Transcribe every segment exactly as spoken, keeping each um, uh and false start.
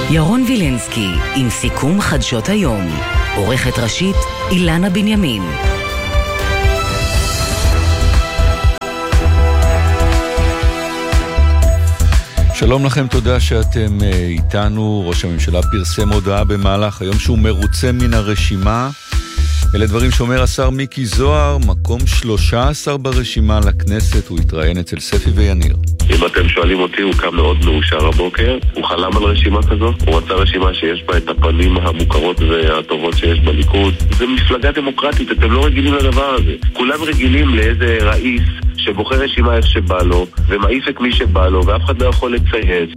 ירון וילנסקי עם סיכום חדשות היום. עורכת ראשית אילנה בנימין. שלום לכם, תודה שאתם איתנו. ראש הממשלה פרסם הודעה במהלך היום שהוא מרוצה מן הרשימה. אלה דברים שאומר השר מיקי זוהר, מקום שלושה עשר ברשימה לכנסת. הוא התראיין אצל ספי ויניר. אם אתם שואלים אותי, הוא קם מאוד מאושר הבוקר, הוא חלם על רשימה כזאת, הוא רצה רשימה שיש בה את הפנים המוכרות והטובות שיש בליכוד. זה מפלגה דמוקרטית, אתם לא רגילים לדבר הזה. כולם רגילים לאיזה ראיס שבוחר רשימה איך שבא לו, ומעיף את מי שבא לו, ואף אחד לא יכול לצייץ.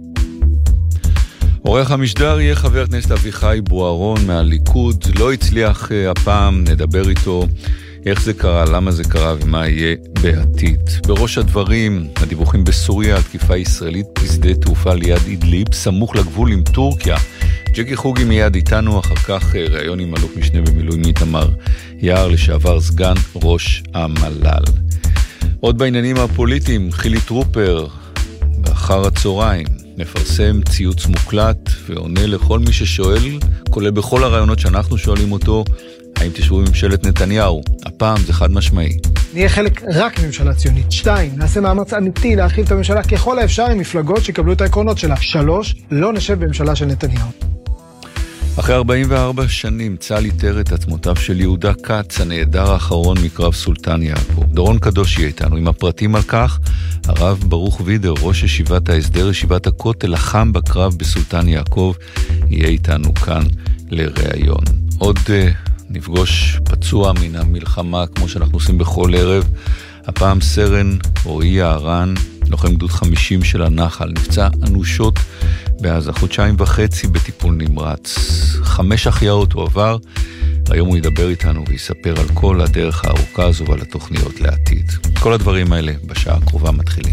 עורך המשדר יהיה חבר הכנסת אביחי בוארון מהליכוד. לא הצליח הפעם, נדבר איתו איך זה קרה, למה זה קרה ומה יהיה בעתיד. בראש הדברים, הדיווחים בסוריה, התקיפה הישראלית בשדה תעופה ליד אידליב, סמוך לגבול עם טורקיה. ג'קי חוגי מיד איתנו, אחר כך ראיון עם אלוף משנה במילואים איתמר יער, לשעבר סגן ראש המל"ל. עוד בעניינים הפוליטיים, חילי טרופר באחר הצהריים מפרסם ציוץ מוקלט ועונה לכל מי ששואל, כולל בכל הרעיונות שאנחנו שואלים אותו, האם תשבו בממשלת נתניהו? הפעם זה חד משמעי. נהיה חלק רק מממשלה ציונית. שתיים, נעשה מאמץ אמיתי להרחיב את הממשלה ככל האפשר עם מפלגות שיקבלו את העקרונות שלה. שלוש, לא נשב בממשלה של נתניהו. אחרי ארבעים וארבע שנים צה"ל איתר את עצמותיו של יהודה כץ, הנעדר האחרון מקרב סולטן יעקב. דורון קדוש יהיה איתנו עם הפרטים על כך. הרב ברוך וידר, ראש ישיבת ההסדר, ישיבת הכותל, לחם בקרב בסולטן יעקב, יהיה איתנו כאן לראיון. עוד uh, נפגוש פצוע מן המלחמה כמו שאנחנו עושים בכל ערב. הפעם סרן רועי יערן, לוחם גדוד חמישים של הנחל, נפצע אנושות בעזה, חודשיים וחצי בטיפול נמרץ. חמש החייאות הוא עבר, היום הוא ידבר איתנו ויספר על כל הדרך הארוכה הזו ועל התוכניות לעתיד. כל הדברים האלה בשעה הקרובה מתחילים.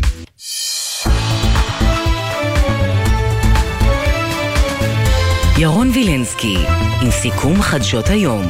ירון וילנסקי עם סיכום חדשות היום.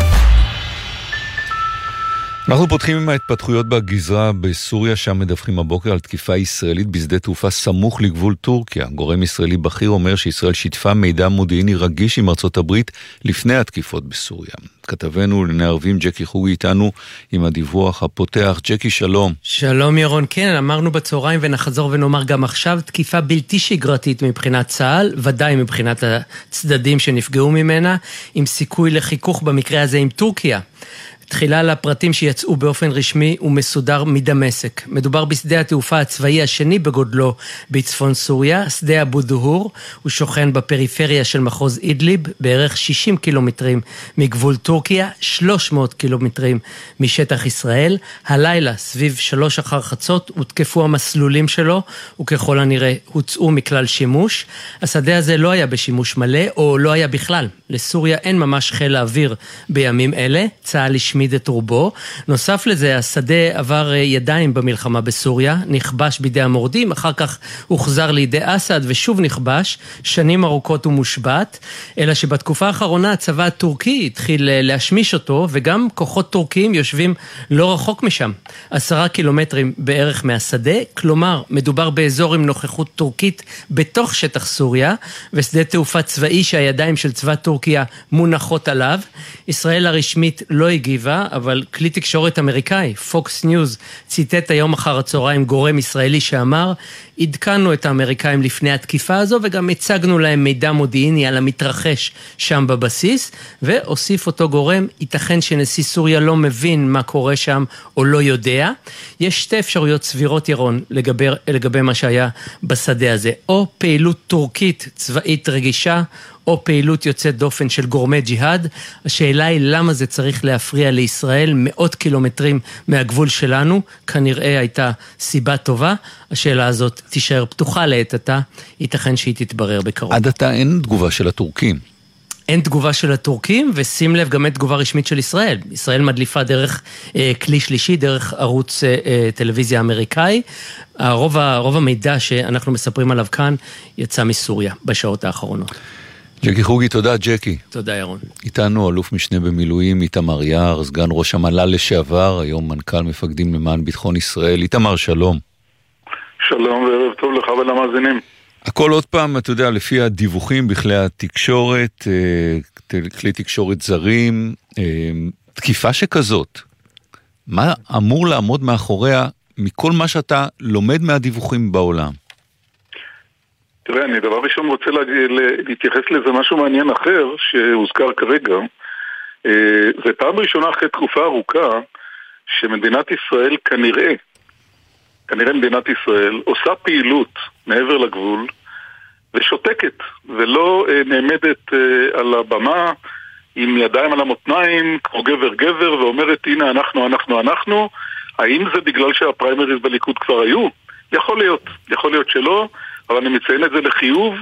אנחנו פותחים עם ההתפתחויות בגזרה בסוריה, שם מדווחים הבוקר על תקיפה ישראלית בשדה תעופה סמוך לגבול טורקיה. גורם ישראלי בכיר אומר שישראל שיתפה מידע מודיעיני רגיש עם ארצות הברית לפני התקיפות בסוריה. כתבנו לענייני ערבים ג'קי חוגי איתנו עם הדיווח הפותח. ג'קי, שלום. שלום ירון, כן, אמרנו בצהריים ונחזור ונאמר גם עכשיו, תקיפה בלתי שגרתית מבחינת צה"ל, ודאי מבחינת הצדדים שנפגעו ממנה, עם סיכוי לחיכוך במקרה הזה עם טורקיה. תחילה לפרטים שיצאו באופן רשמי ומסודר מדמשק. מדובר בשדה התעופה הצבאי השני בגודלו בצפון סוריה, שדה אבו דהור. הוא שוכן בפריפריה של מחוז אידליב, בערך שישים קילומטרים מגבול טורקיה, שלוש מאות קילומטרים משטח ישראל. הלילה, סביב שלוש אחר חצות, הותקפו המסלולים שלו, וככל הנראה הוצאו מכלל שימוש. השדה הזה לא היה בשימוש מלא, או לא היה בכלל. לסוריה אין ממש חיל האוויר בימים אלה. צה"ל השמיד את רובו. נוסף לזה, השדה עבר ידיים במלחמה בסוריה, נכבש בידי המורדים, אחר כך הוחזר לידי אסד ושוב נכבש, שנים ארוכות ומושבת, אלא שבתקופה האחרונה הצבא הטורקי התחיל להשמיש אותו, וגם כוחות טורקיים יושבים לא רחוק משם, עשרה קילומטרים בערך מהשדה, כלומר, מדובר באזור עם נוכחות טורקית בתוך שטח סוריה, ושדה תעופה צבאי שהידיים של צבא טורקיה מונחות עליו. ישראל הרשמית לא הגיבה, אבל כלי תקשורת אמריקאי, פוקס ניוז, ציטט היום אחר הצהריים גורם ישראלי שאמר, עדכנו את האמריקאים לפני התקיפה הזו, וגם הצגנו להם מידע מודיעיני על המתרחש שם בבסיס, והוסיף אותו גורם, ייתכן שנשיא סוריה לא מבין מה קורה שם, או לא יודע. יש שתי אפשרויות סבירות, ירון, לגבי, לגבי מה שהיה בשדה הזה, או פעילות טורקית צבאית רגישה, או פעילות יוצאת דופן של גורמי ג'יהאד. השאלה היא למה זה צריך להפריע לישראל מאות קילומטרים מהגבול שלנו, כנראה הייתה סיבה טובה. השאלה הזאת תישאר פתוחה לעת עתה, ייתכן שהיא תתברר בקרוב. עד עתה אין תגובה של הטורקים. אין תגובה של הטורקים, ושים לב גם אין תגובה רשמית של ישראל. ישראל מדליפה דרך אה, כלי שלישי, דרך ערוץ אה, אה, טלוויזיה אמריקאי. הרוב, הרוב המידע שאנחנו מספרים עליו כאן יצא מסוריה בשעות האחרונות. ג'קי חוגי, תודה ג'קי. תודה ירון. איתנו אלוף משנה במילואים איתמר יער, סגן ראש המל"ל לשעבר, היום מנכ"ל מפקדים למען ביטחון ישראל. איתמר, שלום. שלום וערב טוב לך ולמאזינים. הכל עוד פעם, אתה יודע, לפי הדיווחים בכלי התקשורת, כלי תקשורת זרים, תקיפה שכזאת, מה אמור לעמוד מאחוריה מכל מה שאתה לומד מהדיווחים בעולם? תראה, אני דבר ראשון רוצה להתייחס לזה משהו מעניין אחר שהוזכר כרגע. זה פעם ראשונה אחרי תקופה ארוכה שמדינת ישראל כנראה, כנראה מדינת ישראל עושה פעילות מעבר לגבול ושותקת ולא נעמדת על הבמה עם ידיים על המותניים כמו גבר גבר ואומרת הנה אנחנו אנחנו אנחנו. האם זה בגלל שהפריימריז בליכוד כבר היו? יכול להיות, יכול להיות שלא, אבל אני מציין את זה לחיוב.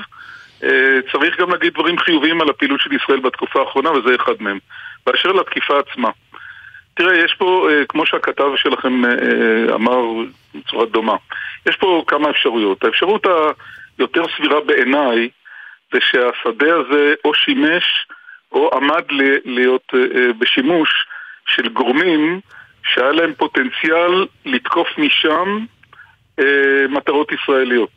צריך גם להגיד דברים חיוביים על הפעילות של ישראל בתקופה האחרונה, וזה אחד מהם. באשר לתקיפה עצמה. תראה, יש פה, כמו שהכתב שלכם אמר בצורה דומה, יש פה כמה אפשרויות. האפשרות היותר סבירה בעיניי זה שהשדה הזה או שימש או עמד להיות בשימוש של גורמים שהיה להם פוטנציאל לתקוף משם מטרות ישראליות.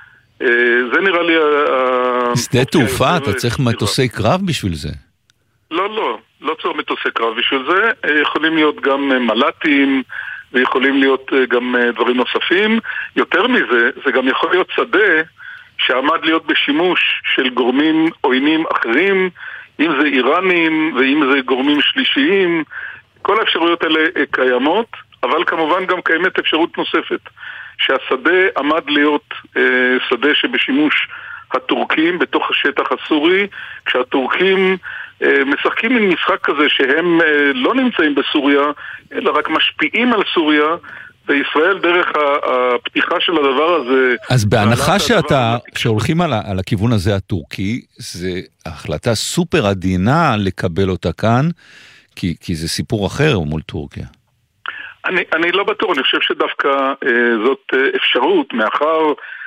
זה נראה לי... שדה תעופה, אתה צריך מטוסי קרב בשביל זה. לא, לא, לא צריך מטוסי קרב בשביל זה. יכולים להיות גם מל"טים, ויכולים להיות גם דברים נוספים. יותר מזה, זה גם יכול להיות שדה שעמד להיות בשימוש של גורמים עוינים אחרים, אם זה איראנים ואם זה גורמים שלישיים. כל האפשרויות האלה קיימות, אבל כמובן גם קיימת אפשרות נוספת. שהשדה עמד להיות אה, שדה שבשימוש הטורקים בתוך השטח הסורי, כשהטורקים אה, משחקים עם משחק כזה שהם אה, לא נמצאים בסוריה, אלא רק משפיעים על סוריה, וישראל דרך הפתיחה של הדבר הזה... אז בהנחה שאתה, שהולכים על, על הכיוון הזה הטורקי, זה החלטה סופר עדינה לקבל אותה כאן, כי, כי זה סיפור אחר מול טורקיה. אני, אני לא בטוח, אני חושב שדווקא אה, זאת אה, אפשרות, מאחר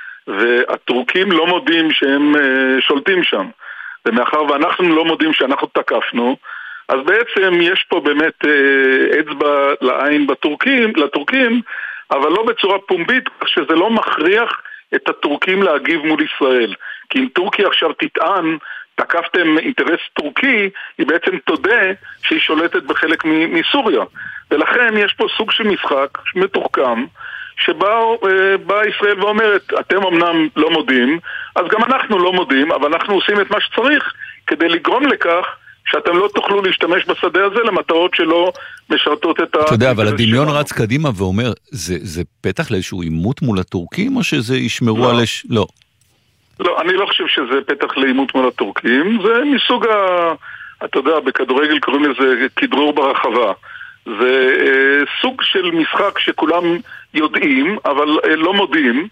והטורקים לא מודים שהם אה, שולטים שם, ומאחר ואנחנו לא מודים שאנחנו תקפנו, אז בעצם יש פה באמת אה, אצבע לעין בטורקים, לטורקים, אבל לא בצורה פומבית, שזה לא מכריח את הטורקים להגיב מול ישראל. כי אם טורקיה עכשיו תטען, תקפתם אינטרס טורקי, היא בעצם תודה שהיא שולטת בחלק מסוריה. ולכן יש פה סוג של משחק מתוחכם, שבה בא ישראל ואומרת, אתם אמנם לא מודים, אז גם אנחנו לא מודים, אבל אנחנו עושים את מה שצריך, כדי לגרום לכך שאתם לא תוכלו להשתמש בשדה הזה למטרות שלא משרתות את ה... אתה יודע, אבל הדמיון רץ קדימה ואומר, זה, זה פתח לאיזשהו עימות מול הטורקים, או שזה ישמרו לא. על... הש... לא. לא, אני לא חושב שזה פתח לעימות מול הטורקים, זה מסוג ה... אתה יודע, בכדורגל קוראים לזה כדרור ברחבה. זה אה, סוג של משחק שכולם יודעים, אבל אה, לא מודים,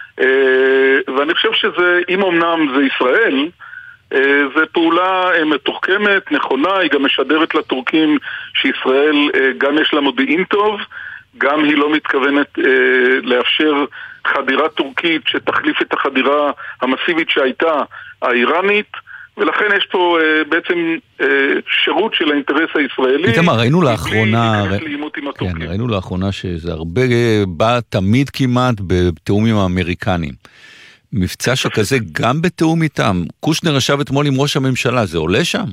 אה, ואני חושב שזה, אם אמנם זה ישראל, אה, זה פעולה אה, מתוחכמת, נכונה, היא גם משדרת לטורקים שישראל אה, גם יש לה מודיעין טוב, גם היא לא מתכוונת אה, לאפשר חדירה טורקית שתחליף את החדירה המסיבית שהייתה האיראנית, ולכן יש פה אה, בעצם אה, שירות של האינטרס הישראלי. איתמר, ראינו לאחרונה, כן, ראינו לאחרונה שזה הרבה בא תמיד כמעט בתאום עם האמריקנים. מבצע שכזה גם בתאום איתם. קושנר ישב אתמול עם ראש הממשלה, זה עולה שם?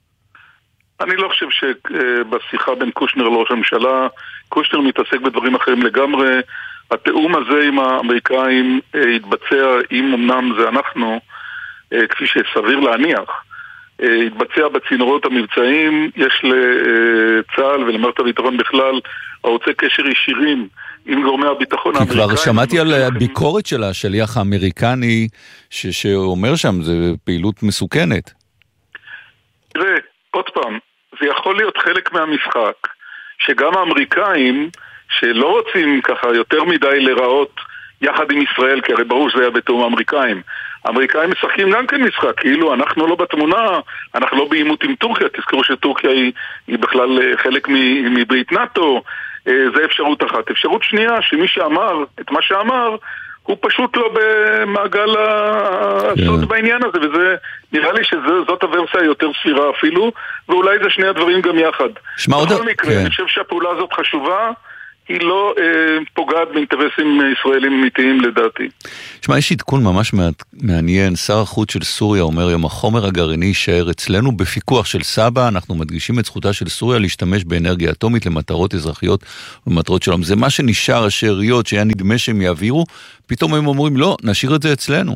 אני לא חושב שבשיחה בין קושנר לראש הממשלה, קושנר מתעסק בדברים אחרים לגמרי. התאום הזה עם האמריקאים התבצע, אם אמנם זה אנחנו, כפי שסביר להניח, התבצע בצינורות המבצעים. יש לצה"ל ולמערכת הביטחון בכלל הרוצה קשר ישירים עם גורמי הביטחון האמריקאים. כבר שמעתי על הביקורת של השליח האמריקני ש- שאומר שם, זה פעילות מסוכנת. תראה, עוד פעם, זה יכול להיות חלק מהמשחק, שגם האמריקאים שלא רוצים ככה יותר מדי לראות יחד עם ישראל, כי הרי ברור שזה היה בתאום האמריקאים. האמריקאים משחקים גם כן משחק, כאילו אנחנו לא בתמונה, אנחנו לא בעימות עם טורקיה, תזכרו שטורקיה היא, היא בכלל חלק מברית נאטו, זה אפשרות אחת. אפשרות שנייה, שמי שאמר את מה שאמר, הוא פשוט לא במעגל הסוד yeah. בעניין הזה, וזה נראה לי שזאת הוורסיה היותר סבירה אפילו, ואולי זה שני הדברים גם יחד. בכל מקרה, כן. אני חושב שהפעולה הזאת חשובה, היא לא אה, פוגעת באינטרסים ישראלים אמיתיים לדעתי. תשמע, יש עדכון ממש מעניין. שר החוץ של סוריה אומר, יום החומר הגרעיני יישאר אצלנו בפיקוח של סבא, אנחנו מדגישים את זכותה של סוריה להשתמש באנרגיה אטומית למטרות אזרחיות ומטרות שלום. זה מה שנשאר השאריות שהיה נדמה שהם יעבירו, פתאום הם אומרים, לא, נשאיר את זה אצלנו.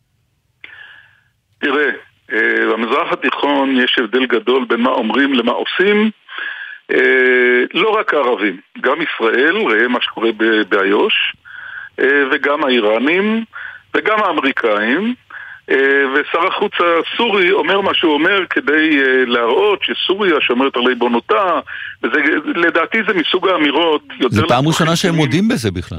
תראה, במזרח התיכון יש הבדל גדול בין מה אומרים למה עושים, לא רק הערבים, גם ישראל, ראה מה שקורה באיו"ש, וגם האיראנים, וגם האמריקאים, ושר החוץ הסורי אומר מה שהוא אומר כדי להראות שסוריה שומרת על ריבונותה, לדעתי זה מסוג האמירות. זה פעם ראשונה שהם מודים בזה בכלל.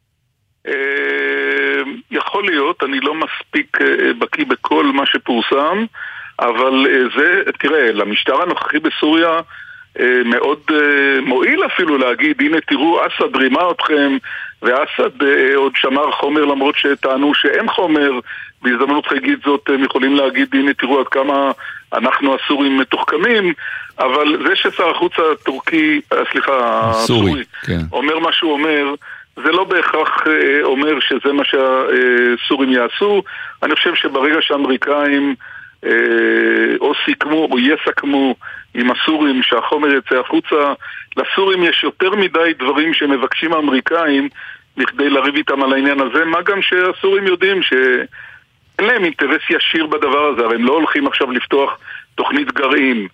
יכול להיות, אני לא מספיק בקיא בכל מה שפורסם, אבל זה, תראה, למשטר הנוכחי בסוריה מאוד מועיל אפילו להגיד, הנה תראו, אסד רימה אתכם, ואסד עוד שמר חומר למרות שטענו שאין חומר, בהזדמנות חגיגית זאת הם יכולים להגיד, הנה תראו עד כמה אנחנו הסורים מתוחכמים, אבל זה ששר החוץ הטורקי, סליחה, הסורי, כן. אומר מה שהוא אומר, זה לא בהכרח אומר שזה מה שהסורים יעשו. אני חושב שברגע שהאמריקאים או סיכמו או יסכמו עם הסורים שהחומר יצא החוצה, לסורים יש יותר מדי דברים שמבקשים האמריקאים בכדי לריב איתם על העניין הזה, מה גם שהסורים יודעים שאין להם אינטרס ישיר בדבר הזה, הרי הם לא הולכים עכשיו לפתוח תוכנית גרעין.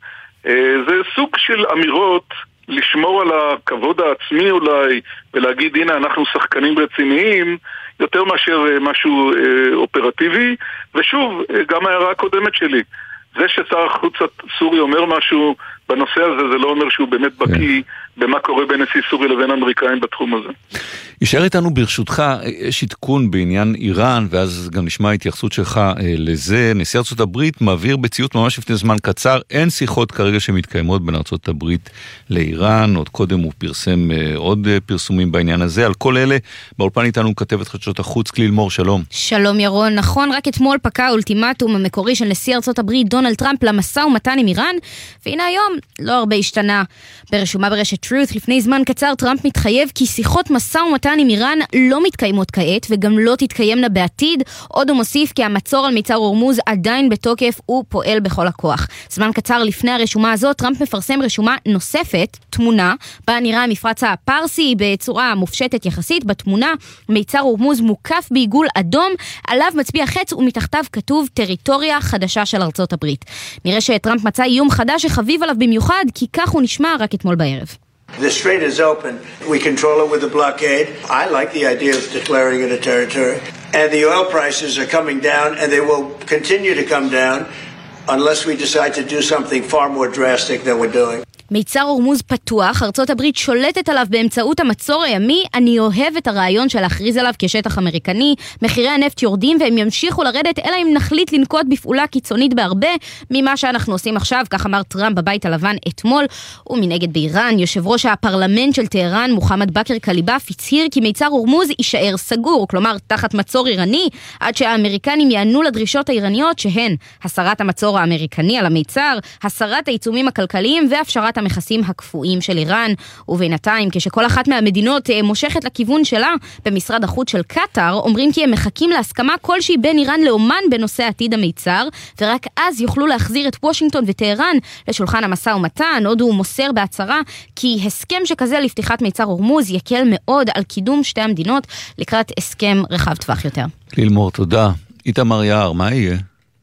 זה סוג של אמירות לשמור על הכבוד העצמי אולי, ולהגיד הנה אנחנו שחקנים רציניים, יותר מאשר משהו אה, אופרטיבי. ושוב, גם ההערה הקודמת שלי, זה ששר החוץ הסורי אומר משהו בנושא הזה, זה לא אומר שהוא באמת בקיא במה קורה בין נשיא סורי לבין אמריקאים בתחום הזה. יישאר איתנו ברשותך, יש עדכון בעניין איראן, ואז גם נשמע התייחסות שלך אה, לזה. נשיא ארצות הברית מעביר בציוט ממש לפני זמן קצר, אין שיחות כרגע שמתקיימות בין ארצות הברית לאיראן, עוד קודם הוא פרסם אה, עוד אה, פרסומים בעניין הזה. על כל אלה, באולפן איתנו כתבת חדשות החוץ, כליל מור, שלום. שלום ירון, נכון, רק אתמול פקע האולטימטום המקורי של נשיא ארצות הברית דונלד טראמפ למשא ומתן עם איראן, והנה היום לא הרבה השתנה. ברשומה ברשת Truth לפני זמן קצר טראמפ מתחייב כי שיחות משא ומתן עם איראן לא מתקיימות כעת וגם לא תתקיימנה בעתיד. עוד הוא מוסיף כי המצור על מיצר הורמוז עדיין בתוקף ופועל בכל הכוח. זמן קצר לפני הרשומה הזאת טראמפ מפרסם רשומה נוספת, תמונה, בה נראה המפרץ הפרסי בצורה מופשטת יחסית. בתמונה מיצר הורמוז מוקף בעיגול אדום, עליו מצביע חץ ומתחתיו כתוב טריטוריה חדשה של ארצות הברית. נראה שטראמפ מצא איום חדש שחביב עליו במיוחד, כי כך הוא נשמע רק אתמול בערב. The strait is open. We control it with a blockade. I like the idea of declaring it a territory. And the oil prices are coming down, and they will continue to come down unless we decide to do something far more drastic than we're doing. מיצר הורמוז פתוח, ארצות הברית שולטת עליו באמצעות המצור הימי. אני אוהב את הרעיון של להכריז עליו כשטח אמריקני. מחירי הנפט יורדים והם ימשיכו לרדת, אלא אם נחליט לנקוט בפעולה קיצונית בהרבה ממה שאנחנו עושים עכשיו, כך אמר טראמפ בבית הלבן אתמול. ומנגד באיראן, יושב ראש הפרלמנט של טהרן, מוחמד בכר קליבאף, הצהיר כי מיצר הורמוז יישאר סגור, כלומר תחת מצור איראני, עד שהאמריקנים יענו לדרישות האיראניות שהן הסרת המצור האמריקני על המיצר, הסרת העיצומים הכלכליים והפשרת המכסים הקפואים של איראן. ובינתיים, כשכל אחת מהמדינות מושכת לכיוון שלה, במשרד החוץ של קטר אומרים כי הם מחכים להסכמה כלשהי בין איראן לאומן בנושא עתיד המיצר, ורק אז יוכלו להחזיר את וושינגטון וטהרן לשולחן המשא ומתן. עוד הוא מוסר בהצהרה כי הסכם שכזה לפתיחת מיצר הורמוז יקל מאוד על קידום שתי המדינות לקראת הסכם רחב טווח יותר. כליל מור, תודה. איתמר יער, מה יהיה?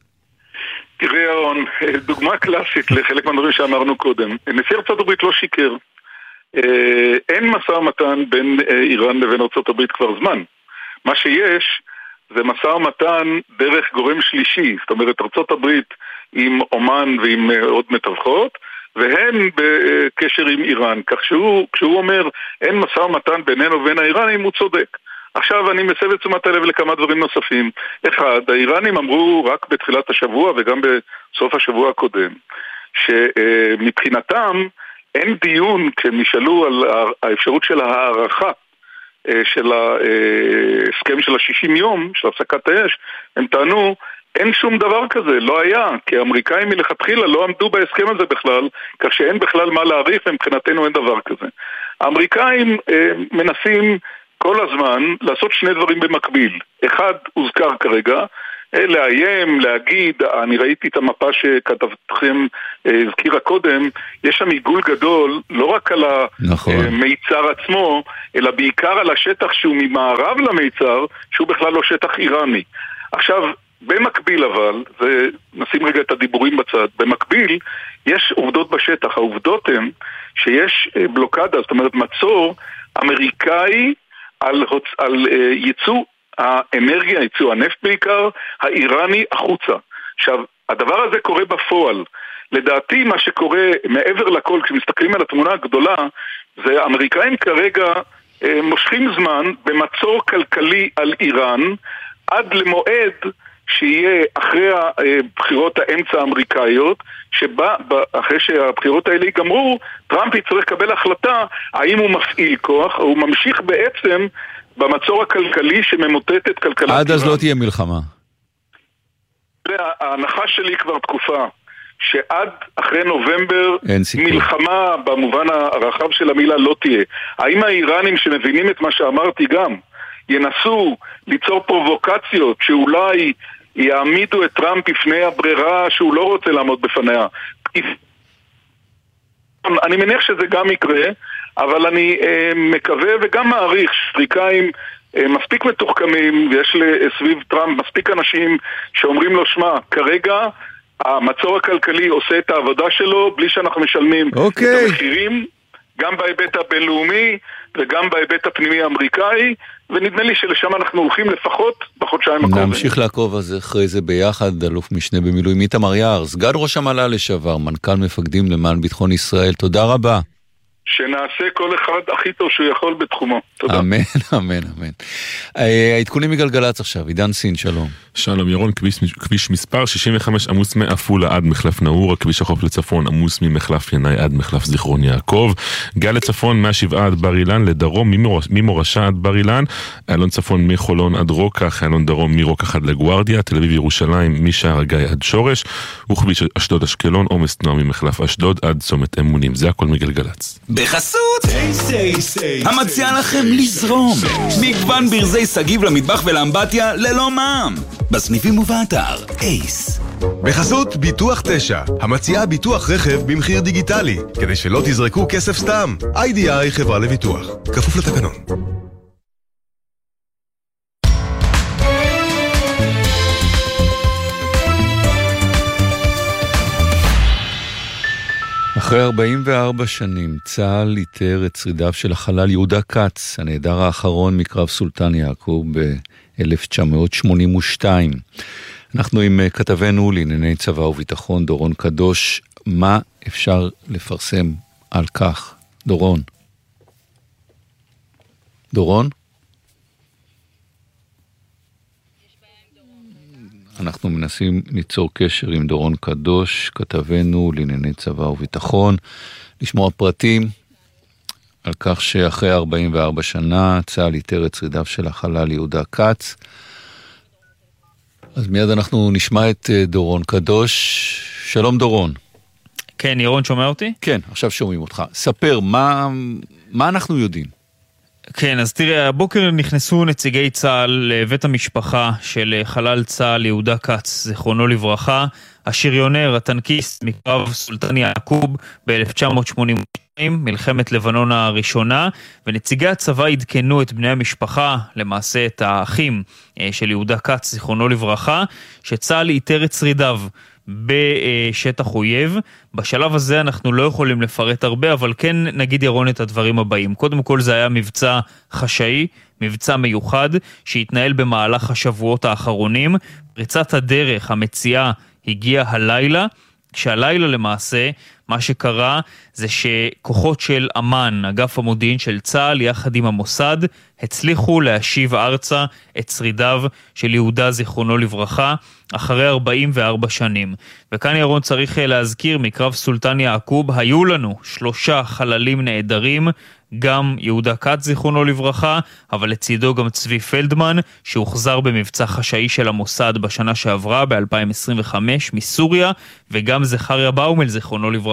תראה ירון, דוגמה קלאסית לחלק מהדברים שאמרנו קודם. נשיא ארצות הברית לא שיקר. אין משא ומתן בין איראן לבין ארצות הברית כבר זמן. מה שיש זה משא ומתן דרך גורם שלישי, זאת אומרת ארצות הברית עם אומן ועם עוד מתווכות, והן בקשר עם איראן. כך שהוא, כשהוא אומר אין משא ומתן בינינו ובין האיראנים, הוא צודק. עכשיו אני מסב את תשומת הלב לכמה דברים נוספים. אחד, האיראנים אמרו רק בתחילת השבוע וגם בסוף השבוע הקודם, שמבחינתם אין דיון כשנשאלו על האפשרות של הערכה של ההסכם של ה-שישים יום, של הפסקת האש, הם טענו, אין שום דבר כזה, לא היה, כי האמריקאים מלכתחילה לא עמדו בהסכם הזה בכלל, כך שאין בכלל מה להעריך, ומבחינתנו אין דבר כזה. האמריקאים אה, מנסים כל הזמן לעשות שני דברים במקביל. אחד הוזכר כרגע, לאיים, להגיד, אני ראיתי את המפה שכתבתכם הזכירה קודם, יש שם עיגול גדול, לא רק על נכון. המיצר עצמו, אלא בעיקר על השטח שהוא ממערב למיצר, שהוא בכלל לא שטח איראני. עכשיו, במקביל אבל, ונשים רגע את הדיבורים בצד, במקביל יש עובדות בשטח. העובדות הן שיש בלוקדה, זאת אומרת מצור אמריקאי על, על ייצוא האנרגיה, ייצוא הנפט בעיקר, האיראני החוצה. עכשיו, הדבר הזה קורה בפועל. לדעתי מה שקורה מעבר לכל, כשמסתכלים על התמונה הגדולה, זה האמריקאים כרגע אה, מושכים זמן במצור כלכלי על איראן, עד למועד שיהיה אחרי הבחירות האמצע האמריקאיות, שבה אחרי שהבחירות האלה ייגמרו, טראמפ יצטרך לקבל החלטה האם הוא מפעיל כוח, או הוא ממשיך בעצם במצור הכלכלי שממוטט את כלכלת איראן. עד אז לא תהיה מלחמה. ההנחה שלי כבר תקופה, שעד אחרי נובמבר מלחמה במובן הרחב של המילה לא תהיה. האם האיראנים שמבינים את מה שאמרתי גם, ינסו ליצור פרובוקציות שאולי יעמידו את טראמפ בפני הברירה שהוא לא רוצה לעמוד בפניה? אני מניח שזה גם יקרה, אבל אני אה, מקווה וגם מעריך שפריקאים אה, מספיק מתוחכמים, ויש סביב טראמפ מספיק אנשים שאומרים לו, שמה, כרגע המצור הכלכלי עושה את העבודה שלו בלי שאנחנו משלמים okay. את המחירים, גם בהיבט הבינלאומי וגם בהיבט הפנימי האמריקאי, ונדמה לי שלשם אנחנו הולכים לפחות בחודשיים הקרובים. נמשיך לעקוב אז אחרי זה ביחד. אלוף משנה במילואים איתמר יער, סגן ראש המל"ל לשעבר, מנכ"ל מפקדים למען ביטחון ישראל, תודה רבה. שנעשה כל אחד הכי טוב שהוא יכול בתחומו. תודה. אמן, אמן, אמן. העדכונים מגלגלץ עכשיו, עידן סין, שלום. שלום ירון, כביש, כביש מספר שישים וחמש עמוס מעפולה עד מחלף נאור, הכביש החוף לצפון עמוס ממחלף ינאי עד מחלף זיכרון יעקב, גל לצפון מהשבעה עד בר אילן, לדרום ממור, ממורשה עד בר אילן, איילון צפון מחולון עד רוקח, איילון דרום מרוקח עד לגוארדיה, תל אביב ירושלים משער הגיא עד שורש, וכביש אשדוד אשקלון עומס תנועה ממחלף אשדוד עד צומת אמונים. זה הכל מגלגלץ. בחסות המציע לכם לזרום מגוון ברזי סגיב למטבח ולאמבטיה ללא מע"מ בסניפים ובאתר אייס. בחסות ביטוח תשע, המציעה ביטוח רכב במחיר דיגיטלי, כדי שלא תזרקו כסף סתם. איי די איי חברה לביטוח, כפוף לתקנון. אחרי ארבעים וארבע שנים, צה"ל איתר את שרידיו של החלל יהודה כץ, הנעדר האחרון מקרב סולטן יעקוב ב-אלף תשע מאות שמונים ושתיים. אנחנו עם כתבנו לענייני צבא וביטחון, דורון קדוש. מה אפשר לפרסם על כך? דורון. דורון? אנחנו מנסים ליצור קשר עם דורון קדוש, כתבנו לענייני צבא וביטחון, לשמוע פרטים על כך שאחרי ארבעים וארבע שנה צה"ל איתר את שרידיו של החלל יהודה כץ. אז מיד אנחנו נשמע את דורון קדוש. שלום דורון. כן, ירון, שומע אותי? כן, עכשיו שומעים אותך. ספר, מה, מה אנחנו יודעים? כן, אז תראה, הבוקר נכנסו נציגי צה"ל לבית המשפחה של חלל צה"ל יהודה כץ, זיכרונו לברכה, השריונר, הטנקיסט מקרב סולטן יעקוב ב-אלף תשע מאות שמונים ושתיים, מלחמת לבנון הראשונה, ונציגי הצבא עדכנו את בני המשפחה, למעשה את האחים של יהודה כץ, זיכרונו לברכה, שצה"ל איתר את שרידיו בשטח אויב. בשלב הזה אנחנו לא יכולים לפרט הרבה, אבל כן נגיד ירון את הדברים הבאים. קודם כל זה היה מבצע חשאי, מבצע מיוחד, שהתנהל במהלך השבועות האחרונים. פריצת הדרך המציאה הגיעה הלילה, כשהלילה למעשה מה שקרה זה שכוחות של אמן, אגף המודיעין של צה"ל, יחד עם המוסד, הצליחו להשיב ארצה את שרידיו של יהודה זיכרונו לברכה, אחרי ארבעים וארבע שנים. וכאן ירון צריך להזכיר, מקרב סולטן יעקוב היו לנו שלושה חללים נהדרים, גם יהודה כץ זיכרונו לברכה, אבל לצידו גם צבי פלדמן, שהוחזר במבצע חשאי של המוסד בשנה שעברה, ב-אלפיים עשרים וחמש, מסוריה, וגם זכריה באומל זיכרונו לברכה,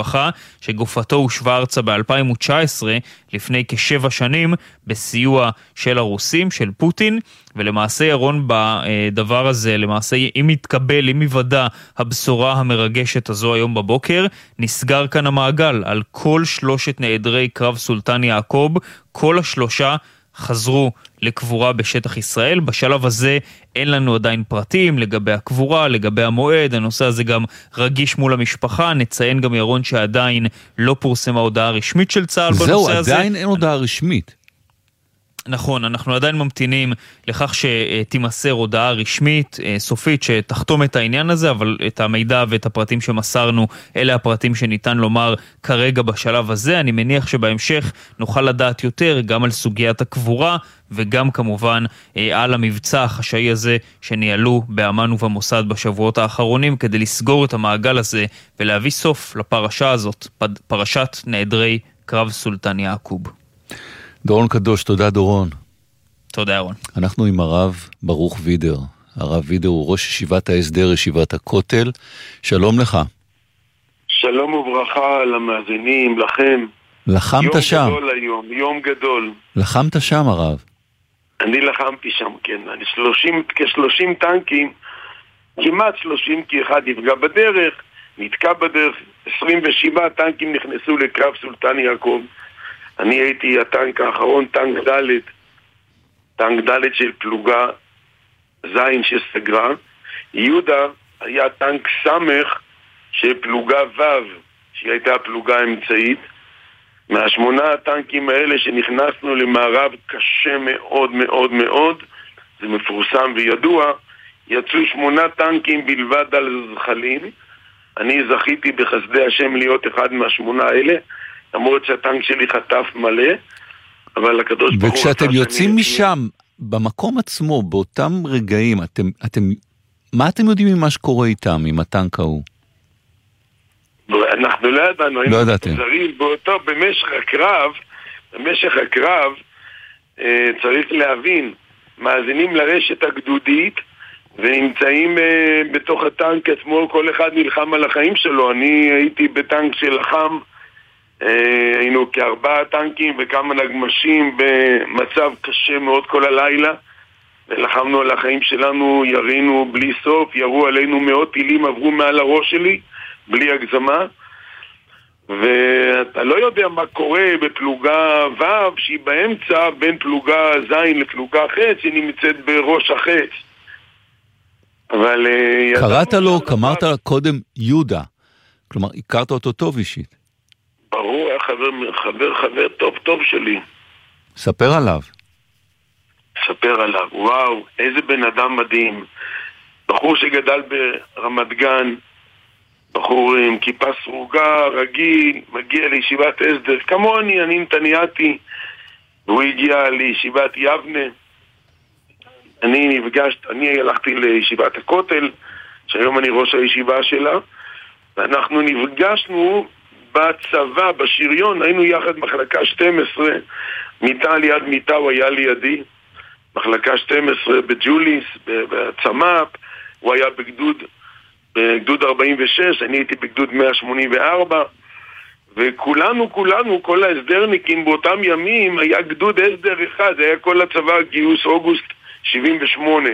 לברכה, שגופתו הושבה ארצה ב-אלפיים תשע עשרה, לפני כשבע שנים, בסיוע של הרוסים, של פוטין, ולמעשה ירון בדבר הזה, למעשה אם יתקבל, אם יוודא הבשורה המרגשת הזו היום בבוקר, נסגר כאן המעגל על כל שלושת נעדרי קרב סולטן יעקוב, כל השלושה חזרו לקבורה בשטח ישראל. בשלב הזה אין לנו עדיין פרטים לגבי הקבורה, לגבי המועד, הנושא הזה גם רגיש מול המשפחה. נציין גם ירון שעדיין לא פורסמה הודעה רשמית של צה"ל בנושא זהו, הזה. זהו, עדיין אין הודעה רשמית. נכון, אנחנו עדיין ממתינים לכך שתימסר הודעה רשמית, סופית, שתחתום את העניין הזה, אבל את המידע ואת הפרטים שמסרנו, אלה הפרטים שניתן לומר כרגע בשלב הזה. אני מניח שבהמשך נוכל לדעת יותר גם על סוגיית הקבורה, וגם כמובן על המבצע החשאי הזה שניהלו באמן ובמוסד בשבועות האחרונים, כדי לסגור את המעגל הזה ולהביא סוף לפרשה הזאת, פרשת נעדרי קרב סולטן יעקוב. דורון קדוש, תודה דורון. תודה ירון. אנחנו עם הרב ברוך וידר. הרב וידר הוא ראש ישיבת ההסדר, ישיבת הכותל. שלום לך. שלום וברכה למאזינים, לכם. לחמת שם. יום גדול היום, יום גדול. לחמת שם הרב. אני לחמתי שם, כן. אני שלושים, כשלושים טנקים, כמעט שלושים, כי אחד נפגע בדרך, נתקע בדרך, עשרים ושבעה טנקים נכנסו לקרב סולטן יעקוב. אני הייתי הטנק האחרון, טנק ד', טנק ד' של פלוגה זין שסגרה. יהודה היה טנק סמך של פלוגה ו', שהיא הייתה הפלוגה האמצעית. מהשמונה הטנקים האלה שנכנסנו למערב קשה מאוד מאוד מאוד, זה מפורסם וידוע, יצאו שמונה טנקים בלבד על זחלים. אני זכיתי בחסדי השם להיות אחד מהשמונה האלה, למרות שהטנק שלי חטף מלא, אבל הקדוש ברוך הוא... וכשאתם יוצאים משם, במקום עצמו, באותם רגעים, אתם, אתם, מה אתם יודעים ממה שקורה איתם, עם הטנק ההוא? אנחנו לא ידענו, לא ידעתם. באותו, במשך הקרב, במשך הקרב, אה, צריך להבין, מאזינים לרשת הגדודית, ונמצאים אה, בתוך הטנק עצמו, כל אחד נלחם על החיים שלו. אני הייתי בטנק של לחם, היינו כארבעה טנקים וכמה נגמשים במצב קשה מאוד כל הלילה, ולחמנו על החיים שלנו, ירינו בלי סוף, ירו עלינו מאות טילים, עברו מעל הראש שלי בלי הגזמה, ואתה לא יודע מה קורה בפלוגה ו' שהיא באמצע בין פלוגה ז' לפלוגה ח' שנמצאת בראש החץ. אבל קראת לו, אמרת קודם יהודה, כלומר הכרת אותו טוב אישית. ברור, היה חבר, חבר, חבר טוב טוב שלי. ספר עליו. ספר עליו, וואו, איזה בן אדם מדהים. בחור שגדל ברמת גן, בחור עם כיפה סרוגה, רגיל, מגיע לישיבת הסדר, כמוני, אני נתניאתי, והוא הגיע לישיבת יבנה. אני נפגשת, אני הלכתי לישיבת הכותל, שהיום אני ראש הישיבה שלה, ואנחנו נפגשנו בצבא, בשריון, היינו יחד מחלקה שתים עשרה, מיטה על יד מיטה, הוא היה לידי, מחלקה שתים עשרה בג'וליס, בצמאפ, הוא היה בגדוד, בגדוד ארבעים ושש, אני הייתי בגדוד מאה שמונים וארבע, וכולנו, כולנו, כל ההסדרניקים באותם ימים, היה גדוד הסדר אחד, היה כל הצבא גיוס אוגוסט שבעים ושמונה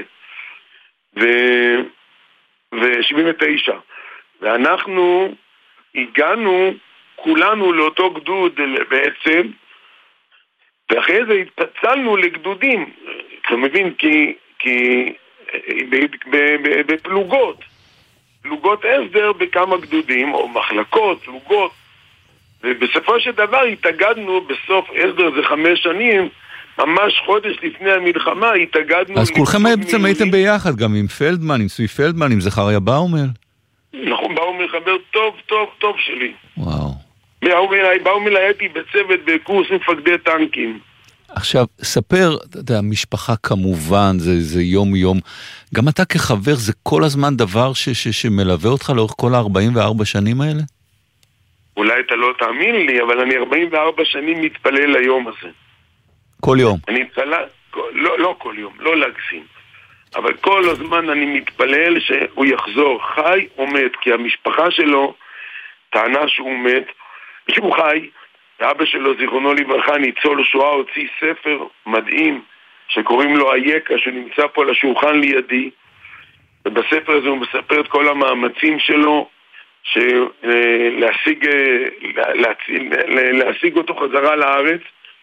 ו-שבעים ותשע, ואנחנו הגענו כולנו לאותו גדוד בעצם, ואחרי זה התפצלנו לגדודים, אתה מבין, כי, כי בפלוגות, פלוגות הסדר בכמה גדודים, או מחלקות, פלוגות, ובסופו של דבר התאגדנו בסוף הסדר זה חמש שנים, ממש חודש לפני המלחמה התאגדנו. אז כולכם בעצם הייתם ביחד, גם עם פלדמן, עם סוי פלדמן, עם זכריה באומל. נכון, באומל חבר טוב, טוב, טוב שלי. וואו. באומל הייתי בצוות בקורס מפקדי טנקים. עכשיו, ספר, אתה יודע, המשפחה כמובן, זה, זה יום יום. גם אתה כחבר, זה כל הזמן דבר ש, ש, שמלווה אותך לאורך כל ה-ארבעים וארבע שנים האלה? אולי אתה לא תאמין לי, אבל אני ארבעים וארבע שנים מתפלל ליום הזה. כל יום? אני מתפלל, לא, לא כל יום, לא להגזים. אבל כל הזמן אני מתפלל שהוא יחזור חי או מת, כי המשפחה שלו טענה שהוא מת, שהוא חי, ואבא שלו, זיכרונו לברכה, ניצול שואה, הוציא ספר מדהים, שקוראים לו היקה, שנמצא פה על השולחן לידי, ובספר הזה הוא מספר את כל המאמצים שלו, להשיג, להציל, להשיג אותו חזרה לארץ,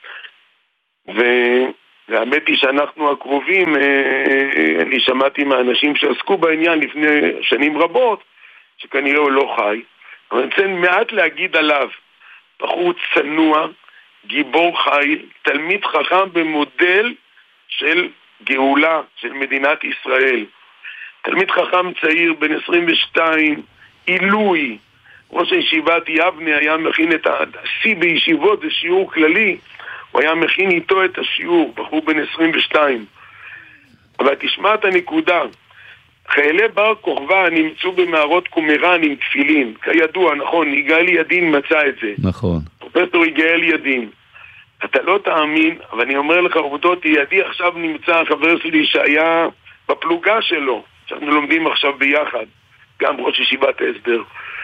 והאמת היא שאנחנו הקרובים, אני שמעתי מהאנשים שעסקו בעניין לפני שנים רבות, שכנראה הוא לא חי, אבל אני רוצה מעט להגיד עליו, בחור צנוע, גיבור חי, תלמיד חכם במודל של גאולה של מדינת ישראל. תלמיד חכם צעיר בן עשרים ושתיים, עילוי, ראש הישיבת יבנה היה מכין את השיא בישיבות, זה שיעור כללי, הוא היה מכין איתו את השיעור, בחור בן עשרים ושתיים. אבל תשמע את הנקודה, חיילי בר כוכבא נמצאו במערות קומראן עם תפילין, כידוע, נכון, יגאל ידין מצא את זה. נכון. פרופסור יגאל ידין. אתה לא תאמין, אבל אני אומר לך עובדות, ידי עכשיו נמצא חבר שלי שהיה בפלוגה שלו, שאנחנו לומדים עכשיו ביחד, גם ראש ישיבת הסדר.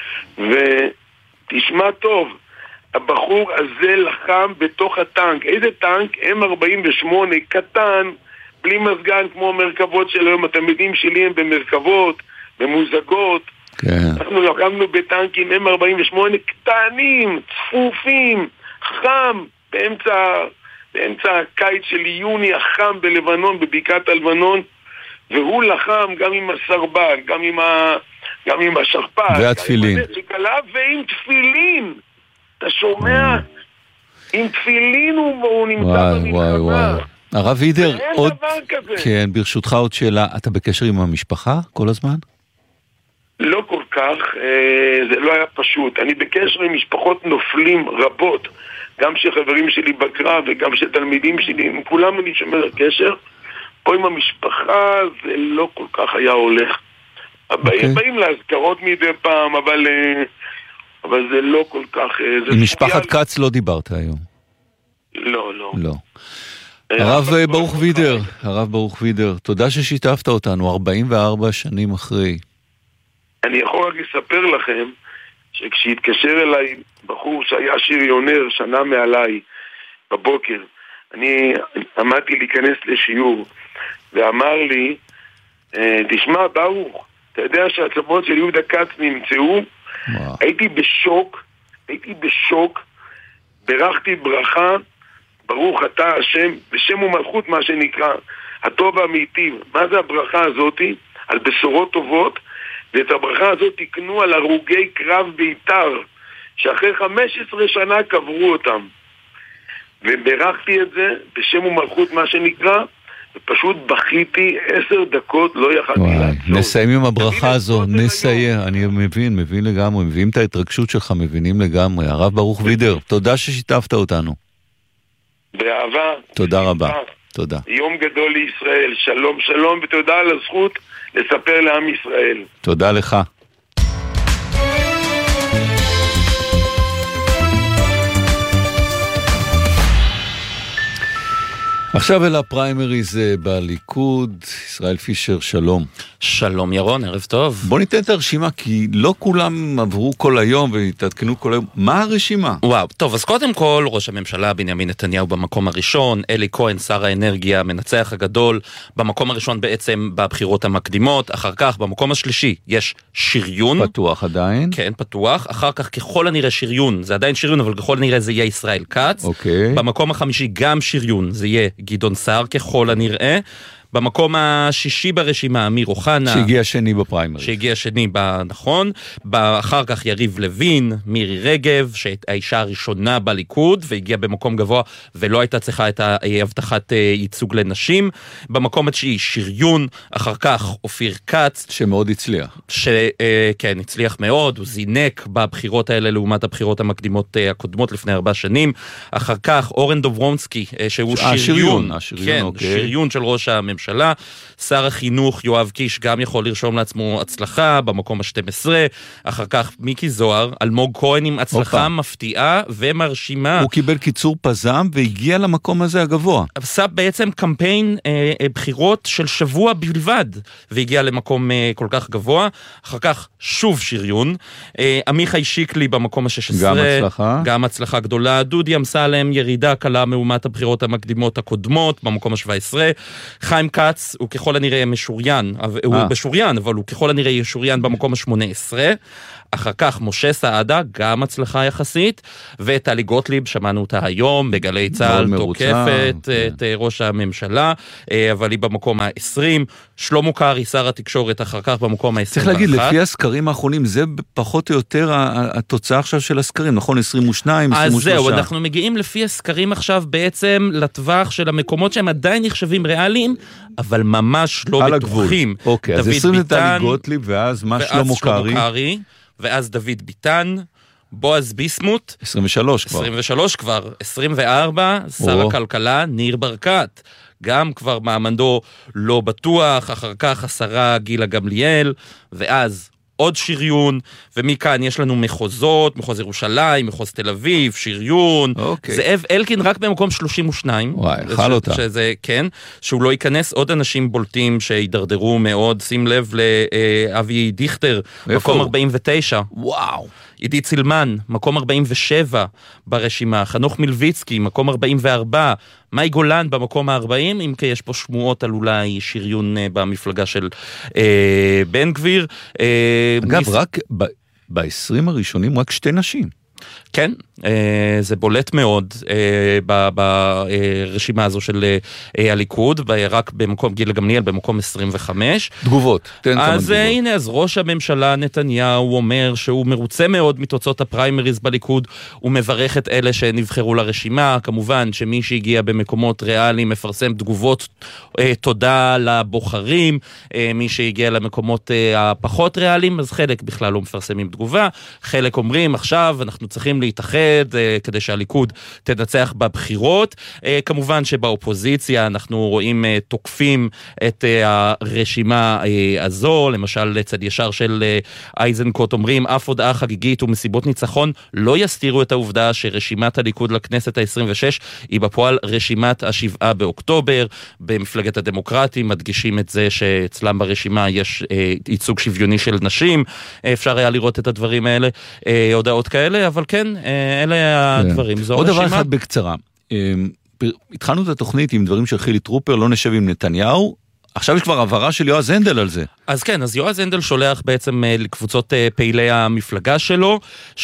ותשמע טוב, הבחור הזה לחם בתוך הטנק. איזה טנק? אם ארבעים ושמונה, קטן, בלי מזגן כמו המרכבות של היום. התלמידים שלי הם במרכבות, במוזגות. כן. אנחנו לחמנו בטנקים אם ארבעים ושמונה קטנים, צפופים, חם, באמצע, באמצע הקיץ של יוני, החם בלבנון, בבקעת הלבנון, והוא לחם גם עם הסרבל, גם עם, ה... גם עם השכפ"ץ, והתפילין. ועם תפילין. אתה שומע? עם תפילין הוא, הוא נמצא במלחמה. וואי, וואי. הרב וידר, עוד... כזה. כן, ברשותך עוד שאלה. אתה בקשר עם המשפחה כל הזמן? לא כל כך, זה לא היה פשוט. אני בקשר עם משפחות נופלים רבות, גם של חברים שלי בקרב וגם של תלמידים שלי, עם כולם אני שומר קשר. פה עם המשפחה זה לא כל כך היה הולך. הבאים okay. באים להזכרות מדי פעם, אבל, אבל זה לא כל כך... עם משפחת קץ לא דיברת היום? לא, לא. לא. הרב ברוך וידר, הרב ברוך וידר, תודה ששיתפת אותנו, ארבעים וארבע שנים אחרי. אני יכול רק לספר לכם, שכשהתקשר אליי בחור שהיה שריונר שנה מעליי בבוקר, אני עמדתי להיכנס לשיעור, ואמר לי, תשמע ברוך, אתה יודע שהצוות של יהודה קץ נמצאו? וואו. הייתי בשוק, הייתי בשוק, ברכתי ברכה, ברוך אתה השם, בשם ומלכות מה שנקרא, הטוב והמיטיב. מה זה הברכה הזאת? על בשורות טובות, ואת הברכה הזאת תקנו על הרוגי קרב ביתר, שאחרי חמש עשרה שנה קברו אותם. וברכתי את זה בשם ומלכות מה שנקרא, ופשוט בכיתי עשר דקות, לא יכלתי לעצור. נסיים עם הברכה הזו, נסיים, אני מבין, מבין לגמרי, מביאים את ההתרגשות שלך, מבינים לגמרי. הרב ברוך וידר, תודה ששיתפת אותנו. באהבה. תודה רבה, תודה. יום גדול לישראל, שלום שלום, ותודה על הזכות לספר לעם ישראל. תודה לך. עכשיו אל הפריימריז בליכוד, ישראל פישר, שלום. שלום ירון, ערב טוב. בוא ניתן את הרשימה, כי לא כולם עברו כל היום והתעדכנו כל היום. מה הרשימה? וואו, טוב, אז קודם כל, ראש הממשלה בנימין נתניהו במקום הראשון, אלי כהן, שר האנרגיה, מנצח הגדול, במקום הראשון בעצם בבחירות המקדימות, אחר כך במקום השלישי יש שריון. פתוח עדיין? כן, פתוח. אחר כך ככל הנראה שריון, זה עדיין שריון, אבל ככל הנראה זה יהיה ישראל כץ. אוקיי. במקום החמישי גם שריון, זה יהיה גדעון סער ככל הנראה. במקום השישי ברשימה, אמיר אוחנה. שהגיע שני בפריימריז. שהגיע שני, נכון. אחר כך יריב לוין, מירי רגב, שהאישה הראשונה בליכוד, והגיעה במקום גבוה, ולא הייתה צריכה את ההבטחת ייצוג לנשים. במקום התשיעי, שריון. אחר כך, אופיר כץ. שמאוד הצליח. שכן, הצליח מאוד. הוא זינק בבחירות האלה, לעומת הבחירות המקדימות הקודמות לפני ארבע שנים. אחר כך, אורן דוברונסקי, שהוא שריון. השריון, כן, אוקיי. שריון של ראש הממשלה. הממשלה. שר החינוך יואב קיש גם יכול לרשום לעצמו הצלחה במקום ה-שתים עשרה, אחר כך מיקי זוהר, אלמוג כהן עם הצלחה אופה. מפתיעה ומרשימה. הוא קיבל קיצור פזם והגיע למקום הזה הגבוה. עשה בעצם קמפיין אה, אה, בחירות של שבוע בלבד, והגיע למקום אה, כל כך גבוה. אחר כך שוב שריון, אה, עמיחי שיקלי במקום ה-שש עשרה, גם הצלחה. גם הצלחה גדולה, דודי אמסלם ירידה קלה מעומת הבחירות המקדימות הקודמות במקום ה-שבע עשרה, חיים כץ הוא ככל הנראה משוריין, הוא בשוריין, אבל הוא ככל הנראה ישוריין במקום ה-שמונה עשרה, אחר כך משה סעדה, גם הצלחה יחסית, וטלי גוטליב, שמענו אותה היום, בגלי צהל תוקפת את ראש הממשלה, אבל היא במקום ה-עשרים, שלמה קרעי, שר התקשורת, אחר כך במקום ה-עשרים ואחת. צריך להגיד, לפי הסקרים האחרונים, זה פחות או יותר התוצאה עכשיו של הסקרים, נכון? עשרים ושתיים, עשרים ושלוש. אז זהו, אנחנו מגיעים לפי הסקרים עכשיו בעצם לטווח של המקומות שהם עדיין נחשבים ריאליים, אבל ממש לא בטוחים. אוקיי, אז עשרים זה טלי גוטליב, ואז מה שלמה קרעי? ואז דוד ביטן, בועז ביסמוט, עשרים ושלוש כבר. עשרים ושלוש כבר, עשרים וארבע, שר או. הכלכלה, ניר ברקת. גם כבר מעמדו לא בטוח, אחר כך השרה גילה גמליאל, ואז עוד שריון, ומכאן יש לנו מחוזות, מחוז ירושלים, מחוז תל אביב, שריון, אוקיי. זאב אלקין רק במקום שלושים ושתיים. וואי, חל אותה. שזה, כן, שהוא לא ייכנס עוד אנשים בולטים שידרדרו מאוד, שים לב לאבי דיכטר, מקום ארבעים ותשע. וואו. עידית סילמן, מקום ארבעים ושבע ברשימה, חנוך מלביצקי, מקום ארבעים וארבע, מאי גולן במקום ה-ארבעים, אם כי יש פה שמועות על אולי שריון במפלגה של אה, בן גביר. אה, אגב, ניס... רק ב-עשרים הראשונים רק שתי נשים. כן, זה בולט מאוד ברשימה הזו של הליכוד, רק במקום גילה גמליאל, במקום עשרים וחמש. תגובות, תן כמה תגובות. אז הנה, אז ראש הממשלה נתניהו אומר שהוא מרוצה מאוד מתוצאות הפריימריז בליכוד, הוא מברך את אלה שנבחרו לרשימה, כמובן שמי שהגיע במקומות ריאליים מפרסם תגובות תודה לבוחרים, מי שהגיע למקומות הפחות ריאליים, אז חלק בכלל לא מפרסמים תגובה, חלק אומרים עכשיו אנחנו צריכים להתאחד כדי שהליכוד תנצח בבחירות. כמובן שבאופוזיציה אנחנו רואים תוקפים את הרשימה הזו, למשל לצד ישר של אייזנקוט אומרים, אף הודעה חגיגית ומסיבות ניצחון לא יסתירו את העובדה שרשימת הליכוד לכנסת ה-עשרים ושש היא בפועל רשימת השבעה באוקטובר. במפלגת הדמוקרטים מדגישים את זה שאצלם ברשימה יש ייצוג שוויוני של נשים, אפשר היה לראות את הדברים האלה, הודעות כאלה, אבל כן, אלה הדברים. עוד דבר אחד בקצרה. התחלנו את התוכנית עם דברים של חילי טרופר, לא נשב עם נתניהו, עכשיו יש כבר עברה של יועז הנדל על זה. אז כן, אז יועז הנדל שולח בעצם לקבוצות פעילי המפלגה שלו,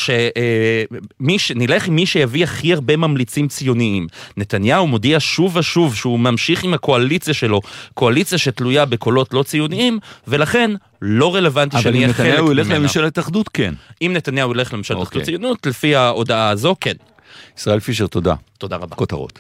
שנלך עם מי שיביא הכי הרבה ממליצים ציוניים. נתניהו מודיע שוב ושוב שהוא ממשיך עם הקואליציה שלו, קואליציה שתלויה בקולות לא ציוניים, ולכן לא רלוונטי שאני אהיה חלק ממנה. אבל אם נתניהו ילך לממשלת אחדות, כן. אם נתניהו ילך לממשלת אחדות ציונות, לפי ההודעה הזו, כן. ישראל פישר, תודה. תודה רבה. כותרות.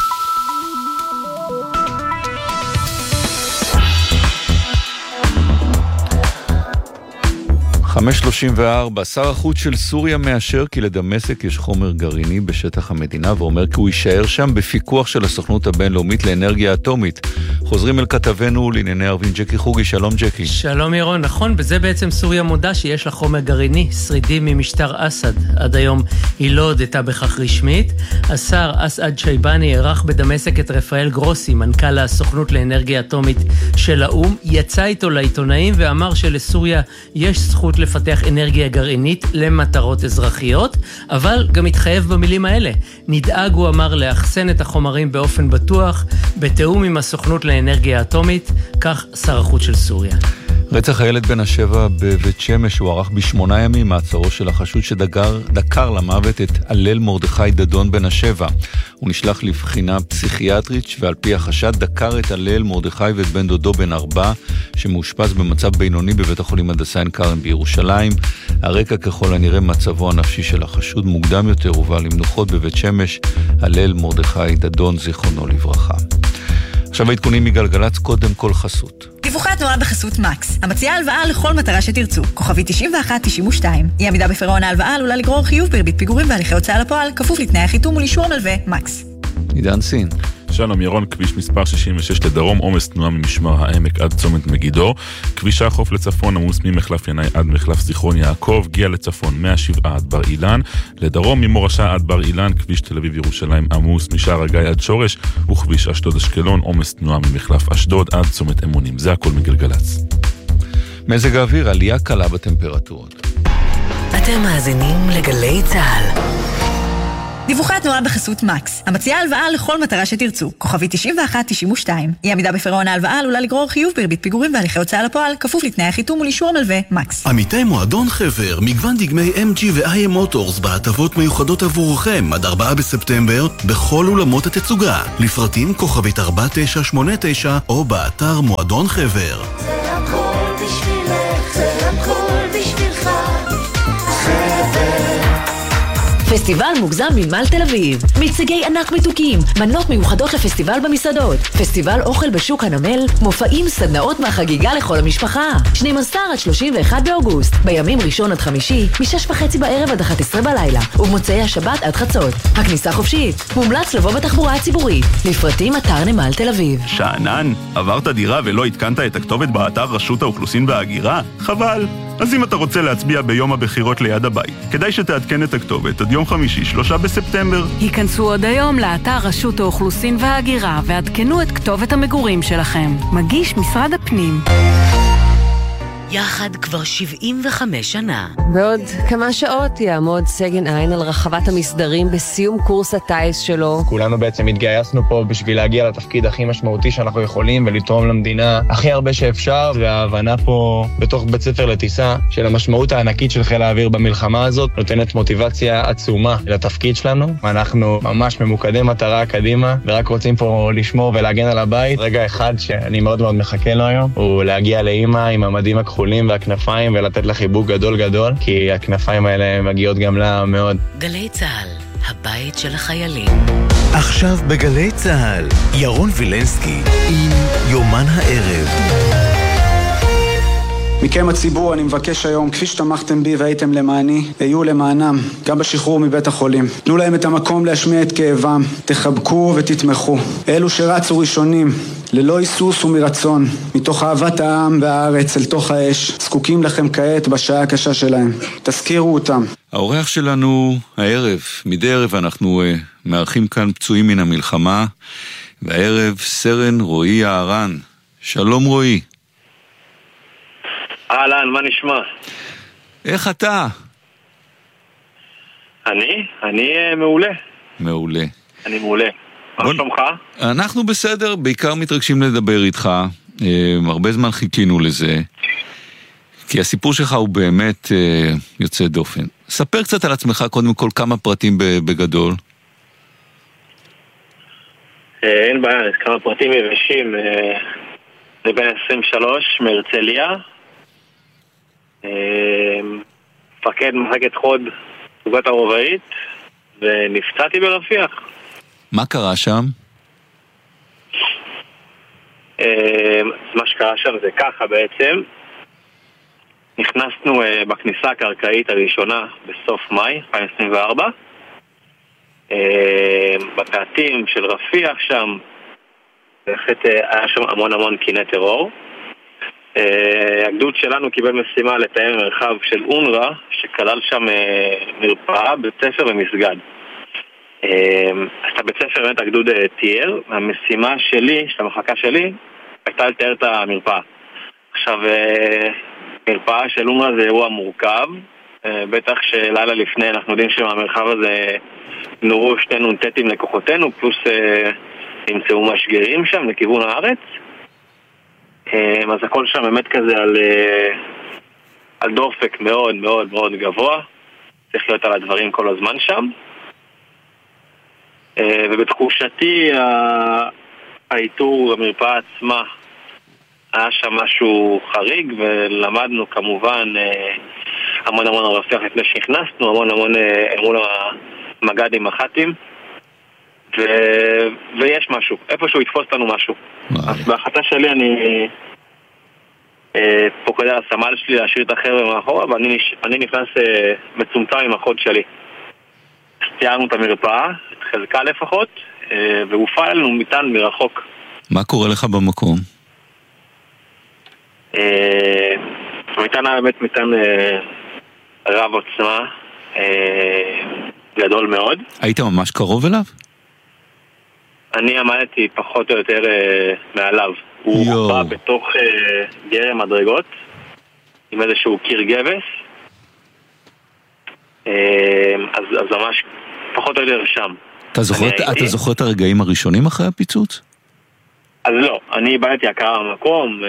חמש שלושים וארבע, שר החוץ של סוריה מאשר כי לדמשק יש חומר גרעיני בשטח המדינה, ואומר כי הוא יישאר שם בפיקוח של הסוכנות הבינלאומית לאנרגיה אטומית. חוזרים אל כתבנו לענייני ערבים ג'קי חוגי, שלום ג'קי. שלום ירון, נכון, בזה בעצם סוריה מודה שיש לה חומר גרעיני, שרידים ממשטר אסד. עד היום היא לא הודתה בכך רשמית. השר אסעד שייבני ערך בדמשק את רפאל גרוסי, מנכ"ל הסוכנות לאנרגיה אטומית של האום, יצא איתו לעיתונאים ואמר שלסוריה יש זכות לפתח אנרגיה גרעינית למטרות אזרחיות, אבל גם התחייב במילים האלה. נדאג, הוא אמר, לאחסן את החומרים באופן בטוח, בתאום עם הסוכנות לאנרגיה אטומית, כך שר החוץ של סוריה. רצח הילד בן השבע בבית שמש הוא ערך בשמונה ימים מעצרו של החשוד שדקר דקר למוות את הלל מרדכי דדון בן השבע. הוא נשלח לבחינה פסיכיאטרית ועל פי החשד דקר את הלל מרדכי ואת בן דודו בן ארבע שמאושפז במצב בינוני בבית החולים הדסה עין כרם בירושלים. הרקע ככל הנראה מצבו הנפשי של החשוד. מוקדם יותר הובא למנוחות בבית שמש הלל מרדכי דדון זיכרונו לברכה. עכשיו העדכונים מגלגלץ, קודם כל חסות. דיווחי התנועה בחסות מקס, המציעה הלוואה לכל מטרה שתרצו. כוכבי תשעים ואחת תשעים ושתיים. אי עמידה בפירעון ההלוואה עלולה לגרור חיוב בריבית פיגורים בהליכי הוצאה לפועל, כפוף לתנאי החיתום ולאישור המלווה. מקס. עידן סין. שלום ירון, כביש מספר שישים ושש לדרום, עומס תנועה ממשמר העמק עד צומת מגידו, כביש החוף לצפון עמוס ממחלף ינאי עד מחלף זיכרון יעקב, גיע לצפון מהשבעה עד בר אילן, לדרום ממורשה עד בר אילן, כביש תל אביב ירושלים עמוס משער הגיא עד שורש, וכביש אשדוד אשקלון עומס תנועה ממחלף אשדוד עד צומת אמונים. זה הכל מגלגלץ. מזג האוויר, עלייה קלה בטמפרטורות. אתם מאזינים לגלי צהל. דיווחי התנועה בחסות מקס, המציעה הלוואה לכל מטרה שתרצו. כוכבי תשעים ואחת תשעים ושתיים. אי עמידה בפירעון ההלוואה עלולה לגרור חיוב בריבית פיגורים והליכי הוצאה לפועל, כפוף לתנאי החיתום ולאישור המלווה. מקס. עמיתי מועדון חבר, מגוון דגמי אם ג'י ו-איי אם מוטורס בהטבות מיוחדות עבורכם עד ארבעה בספטמבר בכל אולמות התצוגה. לפרטים כוכבית ארבע תשע שמונה תשע או באתר מועדון חבר. זה הכל בשבילך, זה הכל בשבילך. חבר. פסטיבל מוגזם מנמל תל אביב. מיצגי ענק מתוקים, מנות מיוחדות לפסטיבל במסעדות, פסטיבל אוכל בשוק הנמל, מופעים, סדנאות מהחגיגה לכל המשפחה. שנים עשר עד שלושים ואחד באוגוסט, בימים ראשון עד חמישי, משש וחצי בערב עד אחת עשרה בלילה, ובמוצאי השבת עד חצות. הכניסה חופשית, מומלץ לבוא בתחבורה הציבורית. לפרטים אתר נמל תל אביב. שענן, עברת דירה ולא התקנת את הכתובת באתר רשות האוכלוסין וההגירה? חבל. אז אם אתה רוצה להצביע ביום הבחירות ליד הבית, כדאי שתעדכן את הכתובת עד יום חמישי, שלושה בספטמבר. היכנסו עוד היום לאתר רשות האוכלוסין וההגירה ועדכנו את כתובת המגורים שלכם. מגיש משרד הפנים. יחד כבר שבעים וחמש שנה. בעוד כמה שעות יעמוד סגן עין על רחבת המסדרים בסיום קורס הטייס שלו. כולנו בעצם התגייסנו פה בשביל להגיע לתפקיד הכי משמעותי שאנחנו יכולים ולתרום למדינה הכי הרבה שאפשר, וההבנה פה בתוך בית ספר לטיסה של המשמעות הענקית של חיל האוויר במלחמה הזאת נותנת מוטיבציה עצומה לתפקיד שלנו. אנחנו ממש ממוקדי מטרה קדימה ורק רוצים פה לשמור ולהגן על הבית. רגע אחד שאני מאוד מאוד מחכה לו היום הוא להגיע לאמא עם המדים הכחולים והכנפיים ולתת לה חיבוק גדול גדול, כי הכנפיים האלה מגיעות גם לה מאוד. גלי צהל, הבית של החיילים. עכשיו בגלי צהל, ירון וילנסקי עם יומן הערב. מכם הציבור אני מבקש היום, כפי שתמכתם בי והייתם למעני, היו למענם, גם בשחרור מבית החולים. תנו להם את המקום להשמיע את כאבם, תחבקו ותתמכו. אלו שרצו ראשונים, ללא היסוס ומרצון, מתוך אהבת העם והארץ אל תוך האש, זקוקים לכם כעת בשעה הקשה שלהם. תזכירו אותם. האורח שלנו הערב, מדי ערב אנחנו uh, מארחים כאן פצועים מן המלחמה, והערב סרן רועי יערן. שלום רועי. אהלן, מה נשמע? איך אתה? אני? אני uh, מעולה. מעולה. אני מעולה. מה שלומך? אנחנו בסדר, בעיקר מתרגשים לדבר איתך. Uh, הרבה זמן חיכינו לזה. כי הסיפור שלך הוא באמת uh, יוצא דופן. ספר קצת על עצמך, קודם כל כמה פרטים בגדול. Uh, אין בעיה, כמה פרטים יבשים. Uh, אני בן עשרים ושלוש, מהרצליה. מפקד מחלקת חוד פלוגת הרובעית, ונפצעתי ברפיח. מה קרה שם? מה שקרה שם זה ככה בעצם. נכנסנו בכניסה הקרקעית הראשונה בסוף מאי אלפיים עשרים וארבע. בפאתים של רפיח שם בהחלט היה שם המון המון קיני טרור. הגדוד שלנו קיבל משימה לתאם מרחב של אונר"א שכלל שם מרפאה, בית ספר ומסגד. אז את הבית ספר באמת הגדוד תיאר, והמשימה שלי, של המחלקה שלי, הייתה לתאר את המרפאה. עכשיו, מרפאה של אונר"א זה אירוע מורכב, בטח שלילה לפני אנחנו יודעים שבמרחב הזה נורו שתי נונטטים לכוחותינו, פלוס נמצאו משגרים שם לכיוון הארץ. אז הכל שם באמת כזה על, על דופק מאוד מאוד מאוד גבוה, צריך להיות על הדברים כל הזמן שם. ובתחושתי האיתור המרפאה עצמה היה שם משהו חריג, ולמדנו כמובן המון המון רפיח לפני שנכנסנו, המון המון מול המג"דים מח"טים, ו... ויש משהו, איפשהו יתפוס לנו משהו. אז בהחלטה שלי אני אה, פוקד על הסמל שלי להשאיר את החבר'ה מאחורה, ואני אני נכנס אה, מצומצם עם החוד שלי. סיימנו את המרפאה, את חלקה לפחות, והופעל עלינו מטען מרחוק. מה קורה לך במקום? המטען היה באמת מטען רב עוצמה, גדול מאוד. היית ממש קרוב אליו? אני עמדתי פחות או יותר מעליו. הוא בא בתוך גרם מדרגות עם איזשהו קיר גבס, אז, אז ממש פחות או יותר שם. אתה זוכר, אתה זוכר את הרגעים הראשונים אחרי הפיצוץ? אז לא, אני באתי הכרה במקום,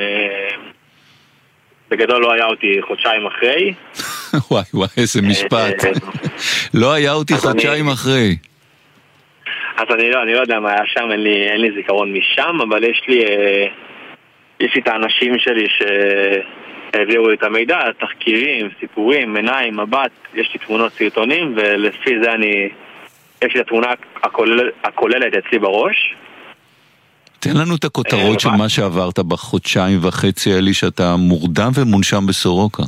בגדול לא היה אותי חודשיים אחרי. וואי וואי, איזה משפט. לא היה אותי חודשיים אחרי. אז אני לא, אני לא יודע מה היה שם, אין לי, אין לי זיכרון משם, אבל יש לי, יש לי את האנשים שלי שהעבירו לי את המידע, תחקירים, סיפורים, עיניים, מבט, יש לי תמונות סרטונים, ולפי זה אני, יש לי את התמונה הכולל, הכוללת אצלי בראש. תן לנו את הכותרות של מה שעברת בחודשיים וחצי האלה שאתה מורדם ומונשם בסורוקה.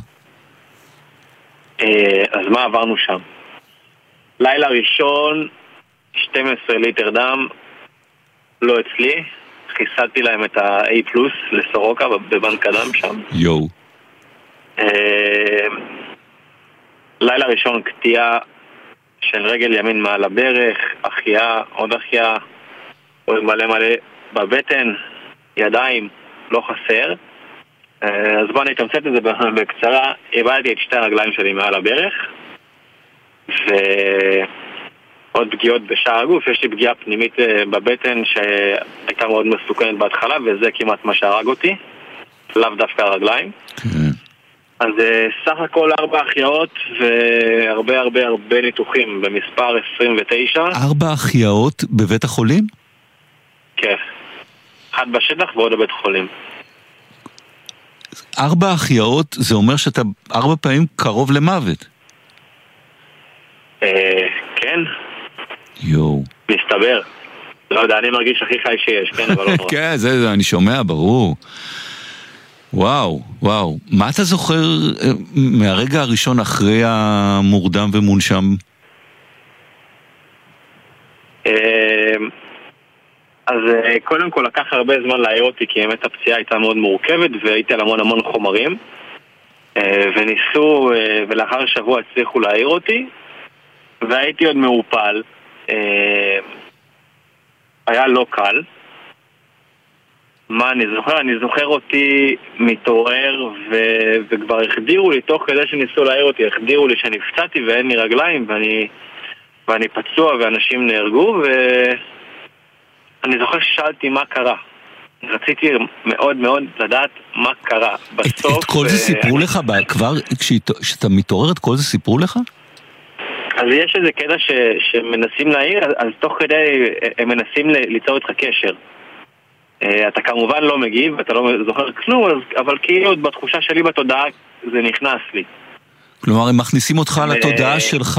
אז מה עברנו שם? לילה ראשון, שנים עשר ליטר דם, לא אצלי, חיסלתי להם את ה-A פלוס לסורוקה בבנק הדם שם. יו. לילה ראשון קטיעה של רגל ימין מעל הברך, החיה, עוד החיה, עוד מלא מלא בבטן, ידיים, לא חסר. אז בוא נתמצת את זה בקצרה. איבדתי את שתי הרגליים שלי מעל הברך, ועוד פגיעות בשאר הגוף. יש לי פגיעה פנימית בבטן שהייתה מאוד מסוכנת בהתחלה, וזה כמעט מה שהרג אותי, לאו דווקא הרגליים. אז סך הכל ארבע החייאות והרבה הרבה הרבה ניתוחים במספר עשרים ותשע. ארבע החייאות בבית החולים? כן, אחד בשטח ועוד בבית חולים. ארבע החייאות זה אומר שאתה ארבע פעמים קרוב למוות. אה, כן. יו. מסתבר. לא יודע, אני מרגיש הכי חי שיש, כן, אבל לא נורא. כן, זה, זה, אני שומע, ברור. וואו, וואו. מה אתה זוכר מהרגע הראשון אחרי המורדם ומונשם? אז קודם כל לקח הרבה זמן להעיר אותי, כי באמת הפציעה הייתה מאוד מורכבת והייתי על המון המון חומרים, וניסו, ולאחר שבוע הצליחו להעיר אותי, והייתי עוד מעופל. היה לא קל. מה אני זוכר? אני זוכר אותי מתעורר ו... וכבר החדירו לי, תוך כדי שניסו להעיר אותי, החדירו לי שנפצעתי ואין לי רגליים ואני, ואני פצוע ואנשים נהרגו, ואני זוכר ששאלתי מה קרה. רציתי מאוד מאוד לדעת מה קרה. בסוף... את, את כל זה סיפרו לך כבר, כשאתה מתעורר את כל זה סיפרו לך? אז יש איזה קטע ש... שמנסים להעיר, אז, אז תוך כדי הם מנסים ליצור איתך קשר. אתה כמובן לא מגיב, אתה לא זוכר כלום, אבל כאילו בתחושה שלי בתודעה זה נכנס לי. כלומר, הם מכניסים אותך ו... לתודעה שלך.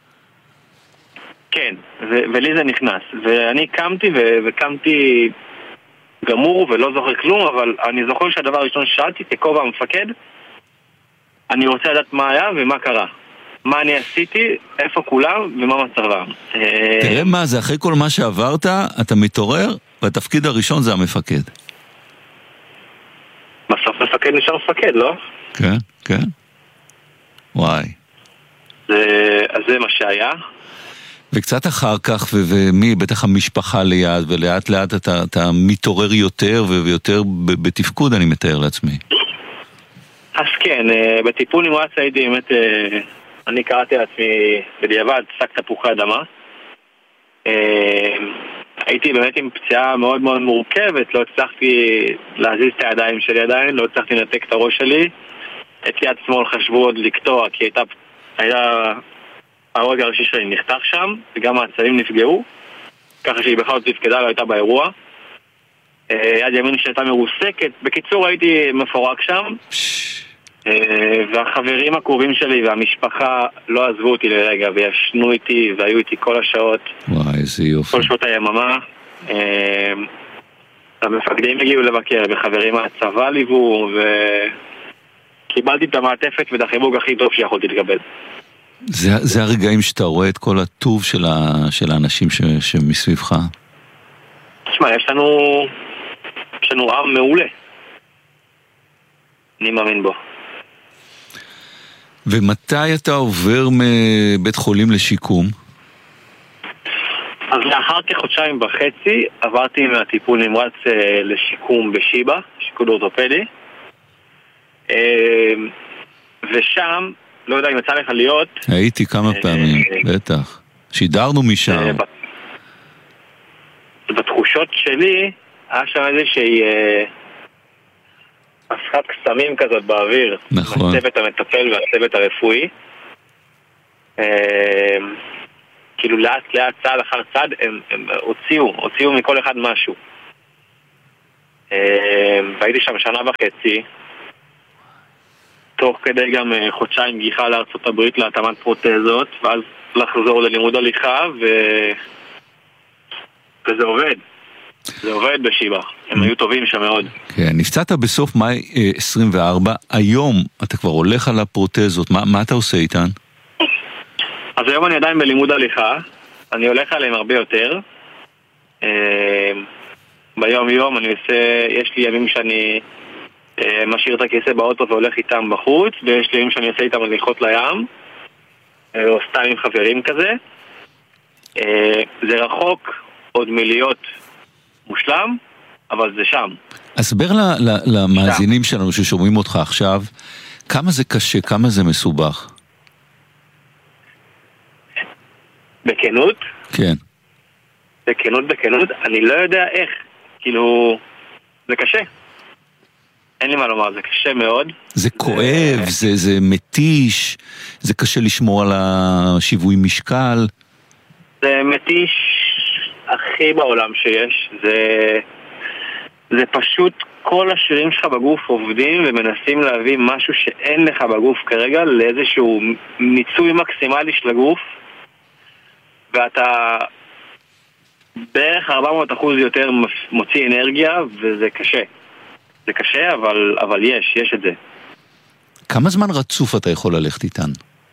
כן, ו... ולי זה נכנס. ואני קמתי ו... וקמתי גמור ולא זוכר כלום, אבל אני זוכר שהדבר הראשון ששאלתי, ככובע המפקד, אני רוצה לדעת מה היה ומה קרה. מה אני עשיתי, איפה כולם ומה מצבם. תראה מה זה, אחרי כל מה שעברת, אתה מתעורר, והתפקיד הראשון זה המפקד. בסוף מפקד נשאר מפקד, לא? כן, כן. וואי. זה, אז זה מה שהיה. וקצת אחר כך, ומי, בטח המשפחה ליד, ולאט לאט אתה, אתה מתעורר יותר ויותר בתפקוד, אני מתאר לעצמי. אז כן, בטיפול נמרץ הייתי באמת... אני קראתי לעצמי בדיעבד שק תפוחי אדמה. הייתי באמת עם פציעה מאוד מאוד מורכבת, לא הצלחתי להזיז את הידיים שלי עדיין, לא הצלחתי לנתק את הראש שלי. את יד שמאל חשבו עוד לקטוע, כי הייתה, הייתה הרגע הראשי שלי נחתך שם, וגם העצבים נפגעו, ככה שהיא בכלל תפקדה, לא הייתה באירוע. יד ימין שהייתה מרוסקת. בקיצור, הייתי מפורק שם. והחברים הקרובים שלי והמשפחה לא עזבו אותי לרגע וישנו איתי והיו איתי כל השעות. וואי, איזה יופי. כל שעות היממה. המפקדים הגיעו לבקר וחברים מהצבא ליוו, וקיבלתי את המעטפת ואת החיבוק הכי טוב שיכולתי לקבל. זה, זה הרגעים שאתה רואה את כל הטוב של, ה, של האנשים ש, שמסביבך. תשמע, יש לנו, יש לנו עם מעולה. אני מאמין בו. ומתי אתה עובר מבית חולים לשיקום? אז לאחר כחודשיים וחצי עברתי מהטיפול נמרץ לשיקום בשיבא, שיקום אורתופדי. ושם, לא יודע אם יצא לך להיות... הייתי כמה פעמים, בטח. שידרנו משם. בתחושות שלי, היה שם איזושהי אספת קסמים כזאת באוויר. נכון. הצוות המטפל והצוות הרפואי. כאילו לאט לאט צעד אחר צעד הם, הם הוציאו, הוציאו מכל אחד משהו. והייתי שם שנה וחצי, תוך כדי גם חודשיים גיחה לארצות הברית להתאמת פרוטזות, ואז לחזור ללימוד הליכה, ו... וזה עובד. זה עובד בשיבא. הם היו טובים שם מאוד. כן, נפצעת בסוף מאי עשרים וארבע, היום אתה כבר הולך על הפרוטזות, מה, מה אתה עושה איתן? אז היום אני עדיין בלימוד הליכה, אני הולך עליהם הרבה יותר. ביום יום אני עושה, יש לי ימים שאני משאיר את הכיסא באוטו והולך איתם בחוץ, ויש לי ימים שאני עושה איתם הליכות לים, או סתם עם חברים כזה. זה רחוק עוד מלהיות מושלם, אבל זה שם. הסבר למאזינים שלנו ששומעים אותך עכשיו, כמה זה קשה, כמה זה מסובך? בכנות? כן. בכנות, בכנות, אני לא יודע איך. כאילו, זה קשה. אין לי מה לומר, זה קשה מאוד. זה כואב, זה, זה מתיש, זה קשה לשמור על השיווי משקל. זה מתיש הכי בעולם שיש. זה, זה פשוט כל השירים שלך בגוף עובדים ומנסים להביא משהו שאין לך בגוף כרגע לאיזשהו ניצוי מקסימלי של הגוף. ואתה בערך ארבע מאות אחוז יותר מוציא אנרגיה, וזה קשה. זה קשה, אבל, אבל יש, יש את זה. כמה זמן רצוף אתה יכול ללכת איתן?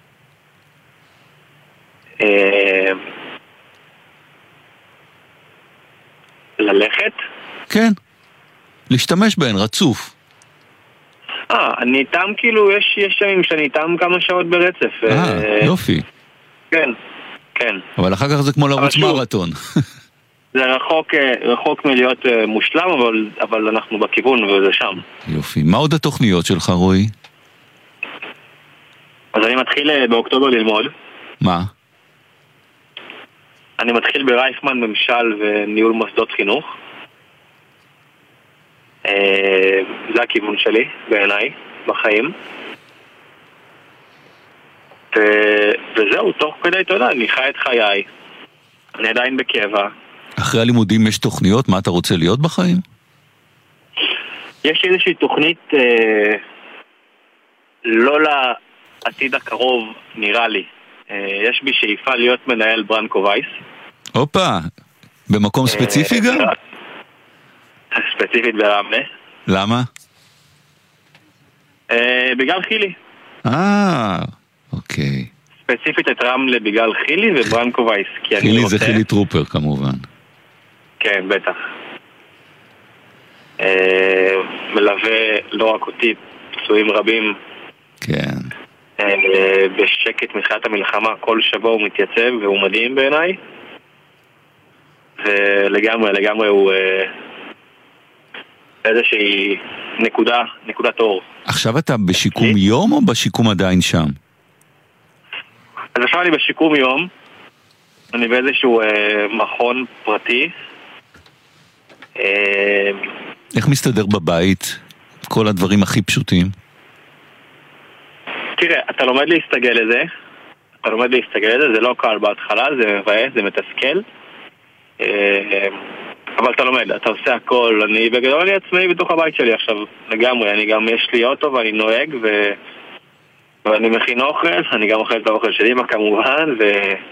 ללכת? כן. להשתמש בהן, רצוף. אה, אני איתם כאילו, יש, יש ימים שאני איתם כמה שעות ברצף. אה, יופי. כן, כן. אבל אחר כך זה כמו לרוץ מרתון. זה רחוק, רחוק מלהיות מושלם, אבל, אבל אנחנו בכיוון וזה שם. יופי. מה עוד התוכניות שלך, רועי? אז אני מתחיל באוקטובר ללמוד. מה? אני מתחיל ברייפמן ממשל וניהול מוסדות חינוך. זה הכיוון שלי, בעיניי, בחיים. ו... וזהו, תוך כדי, אתה יודע, אני חי את חיי. אני עדיין בקבע. אחרי הלימודים יש תוכניות? מה אתה רוצה להיות בחיים? יש איזושהי תוכנית אה, לא לעתיד הקרוב, נראה לי. אה, יש בי שאיפה להיות מנהל ברנקו וייס. הופה, במקום ספציפי אה, גם? ספציפית ברמלה. למה? אה, בגלל חילי. אה, אוקיי. ספציפית את רמלה בגלל חילי וברנקו וייס. חילי זה חילי טרופר כמובן. כן, בטח. מלווה לא רק אותי, פצועים רבים. כן. בשקט מתחילת המלחמה, כל שבוע הוא מתייצב והוא מדהים בעיניי. ולגמרי, לגמרי הוא איזושהי נקודה, נקודת אור. עכשיו אתה בשיקום יום או בשיקום עדיין שם? אז עכשיו אני בשיקום יום. אני באיזשהו מכון פרטי. איך מסתדר בבית? כל הדברים הכי פשוטים. תראה, אתה לומד להסתגל לזה. אתה לומד להסתגל לזה, זה לא קל בהתחלה, זה מבאס, זה מתסכל. אבל אתה לומד, אתה עושה הכל. אני בגדול אני עצמאי בתוך הבית שלי עכשיו, לגמרי. אני גם, יש לי אוטו ואני נוהג ו... ואני מכין אוכל, אני גם אוכל את האוכל של אמא כמובן, ו...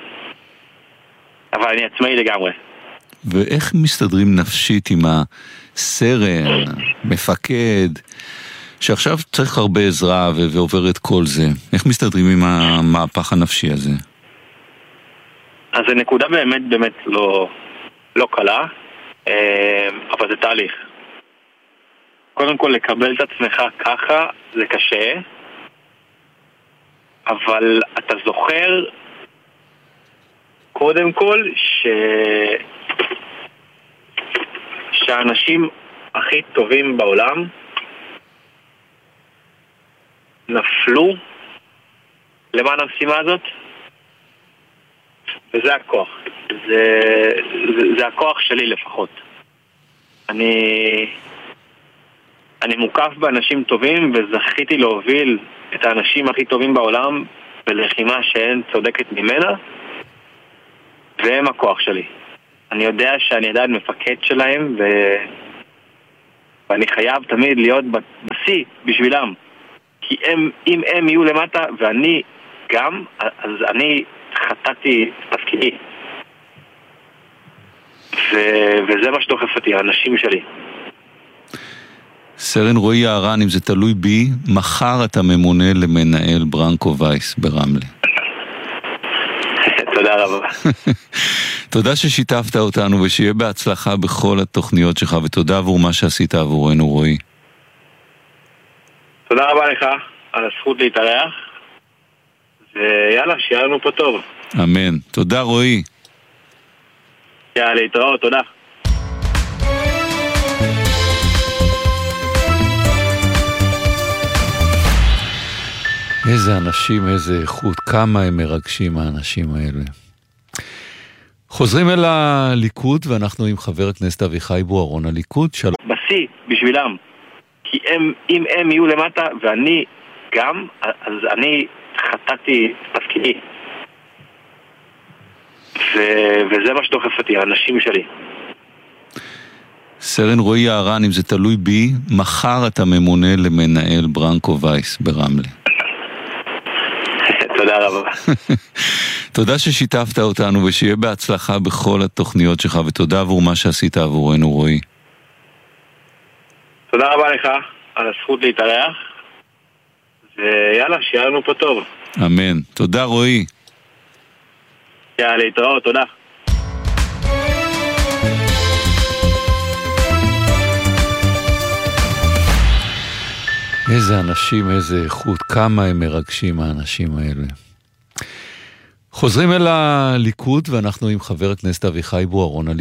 אבל אני עצמאי לגמרי. ואיך מסתדרים נפשית עם הסרן, מפקד, שעכשיו צריך הרבה עזרה ו- ועובר את כל זה? איך מסתדרים עם המהפך הנפשי הזה? אז זו נקודה באמת באמת לא, לא קלה. אבל זה תהליך. קודם כל לקבל את עצמך ככה זה קשה, אבל אתה זוכר קודם כל ש... שהאנשים הכי טובים בעולם נפלו למען המשימה הזאת, וזה הכוח. זה, זה, זה הכוח שלי לפחות. אני, אני מוקף באנשים טובים וזכיתי להוביל את האנשים הכי טובים בעולם בלחימה שאין צודקת ממנה, והם הכוח שלי. אני יודע שאני עדיין מפקד שלהם ו... ואני חייב תמיד להיות בשיא בשבילם, כי הם, אם הם יהיו למטה ואני גם, אז אני חטאתי תפקידי, ו... וזה מה שדוחף אותי, האנשים שלי. סרן רועי יערן, אם זה תלוי בי, מחר אתה ממונה למנהל ברנקו וייס ברמלה. תודה רבה. תודה ששיתפת אותנו, ושיהיה בהצלחה בכל התוכניות שלך, ותודה עבור מה שעשית עבורנו, רועי. תודה רבה לך על הזכות להתארח, ויאללה, שיהיה לנו פה טוב. אמן. תודה רועי. יאללה, להתראות, תודה. איזה אנשים, איזה איכות, כמה הם מרגשים האנשים האלה. חוזרים אל הליכוד, ואנחנו עם חבר הכנסת אביחי בוארון, הליכוד של... בשיא, בשבילם. כי הם, אם הם יהיו למטה ואני גם, אז אני חטאתי תפקידי. ו... וזה מה שדוחף אותי, האנשים שלי. סרן רועי יערן, אם זה תלוי בי, מחר אתה ממונה למנהל ברנקו וייס ברמלה. תודה רבה. תודה ששיתפת אותנו, ושיהיה בהצלחה בכל התוכניות שלך, ותודה עבור מה שעשית עבורנו, רועי. תודה רבה לך על הזכות להתארח, ויאללה, שיהיה לנו פה טוב. אמן. תודה רועי. יאללה, להתראות, תודה. איזה אנשים, איזה איכות, כמה הם מרגשים האנשים האלה. חוזרים אל הליכוד, ואנחנו עם חבר הכנסת אביחי בוארון,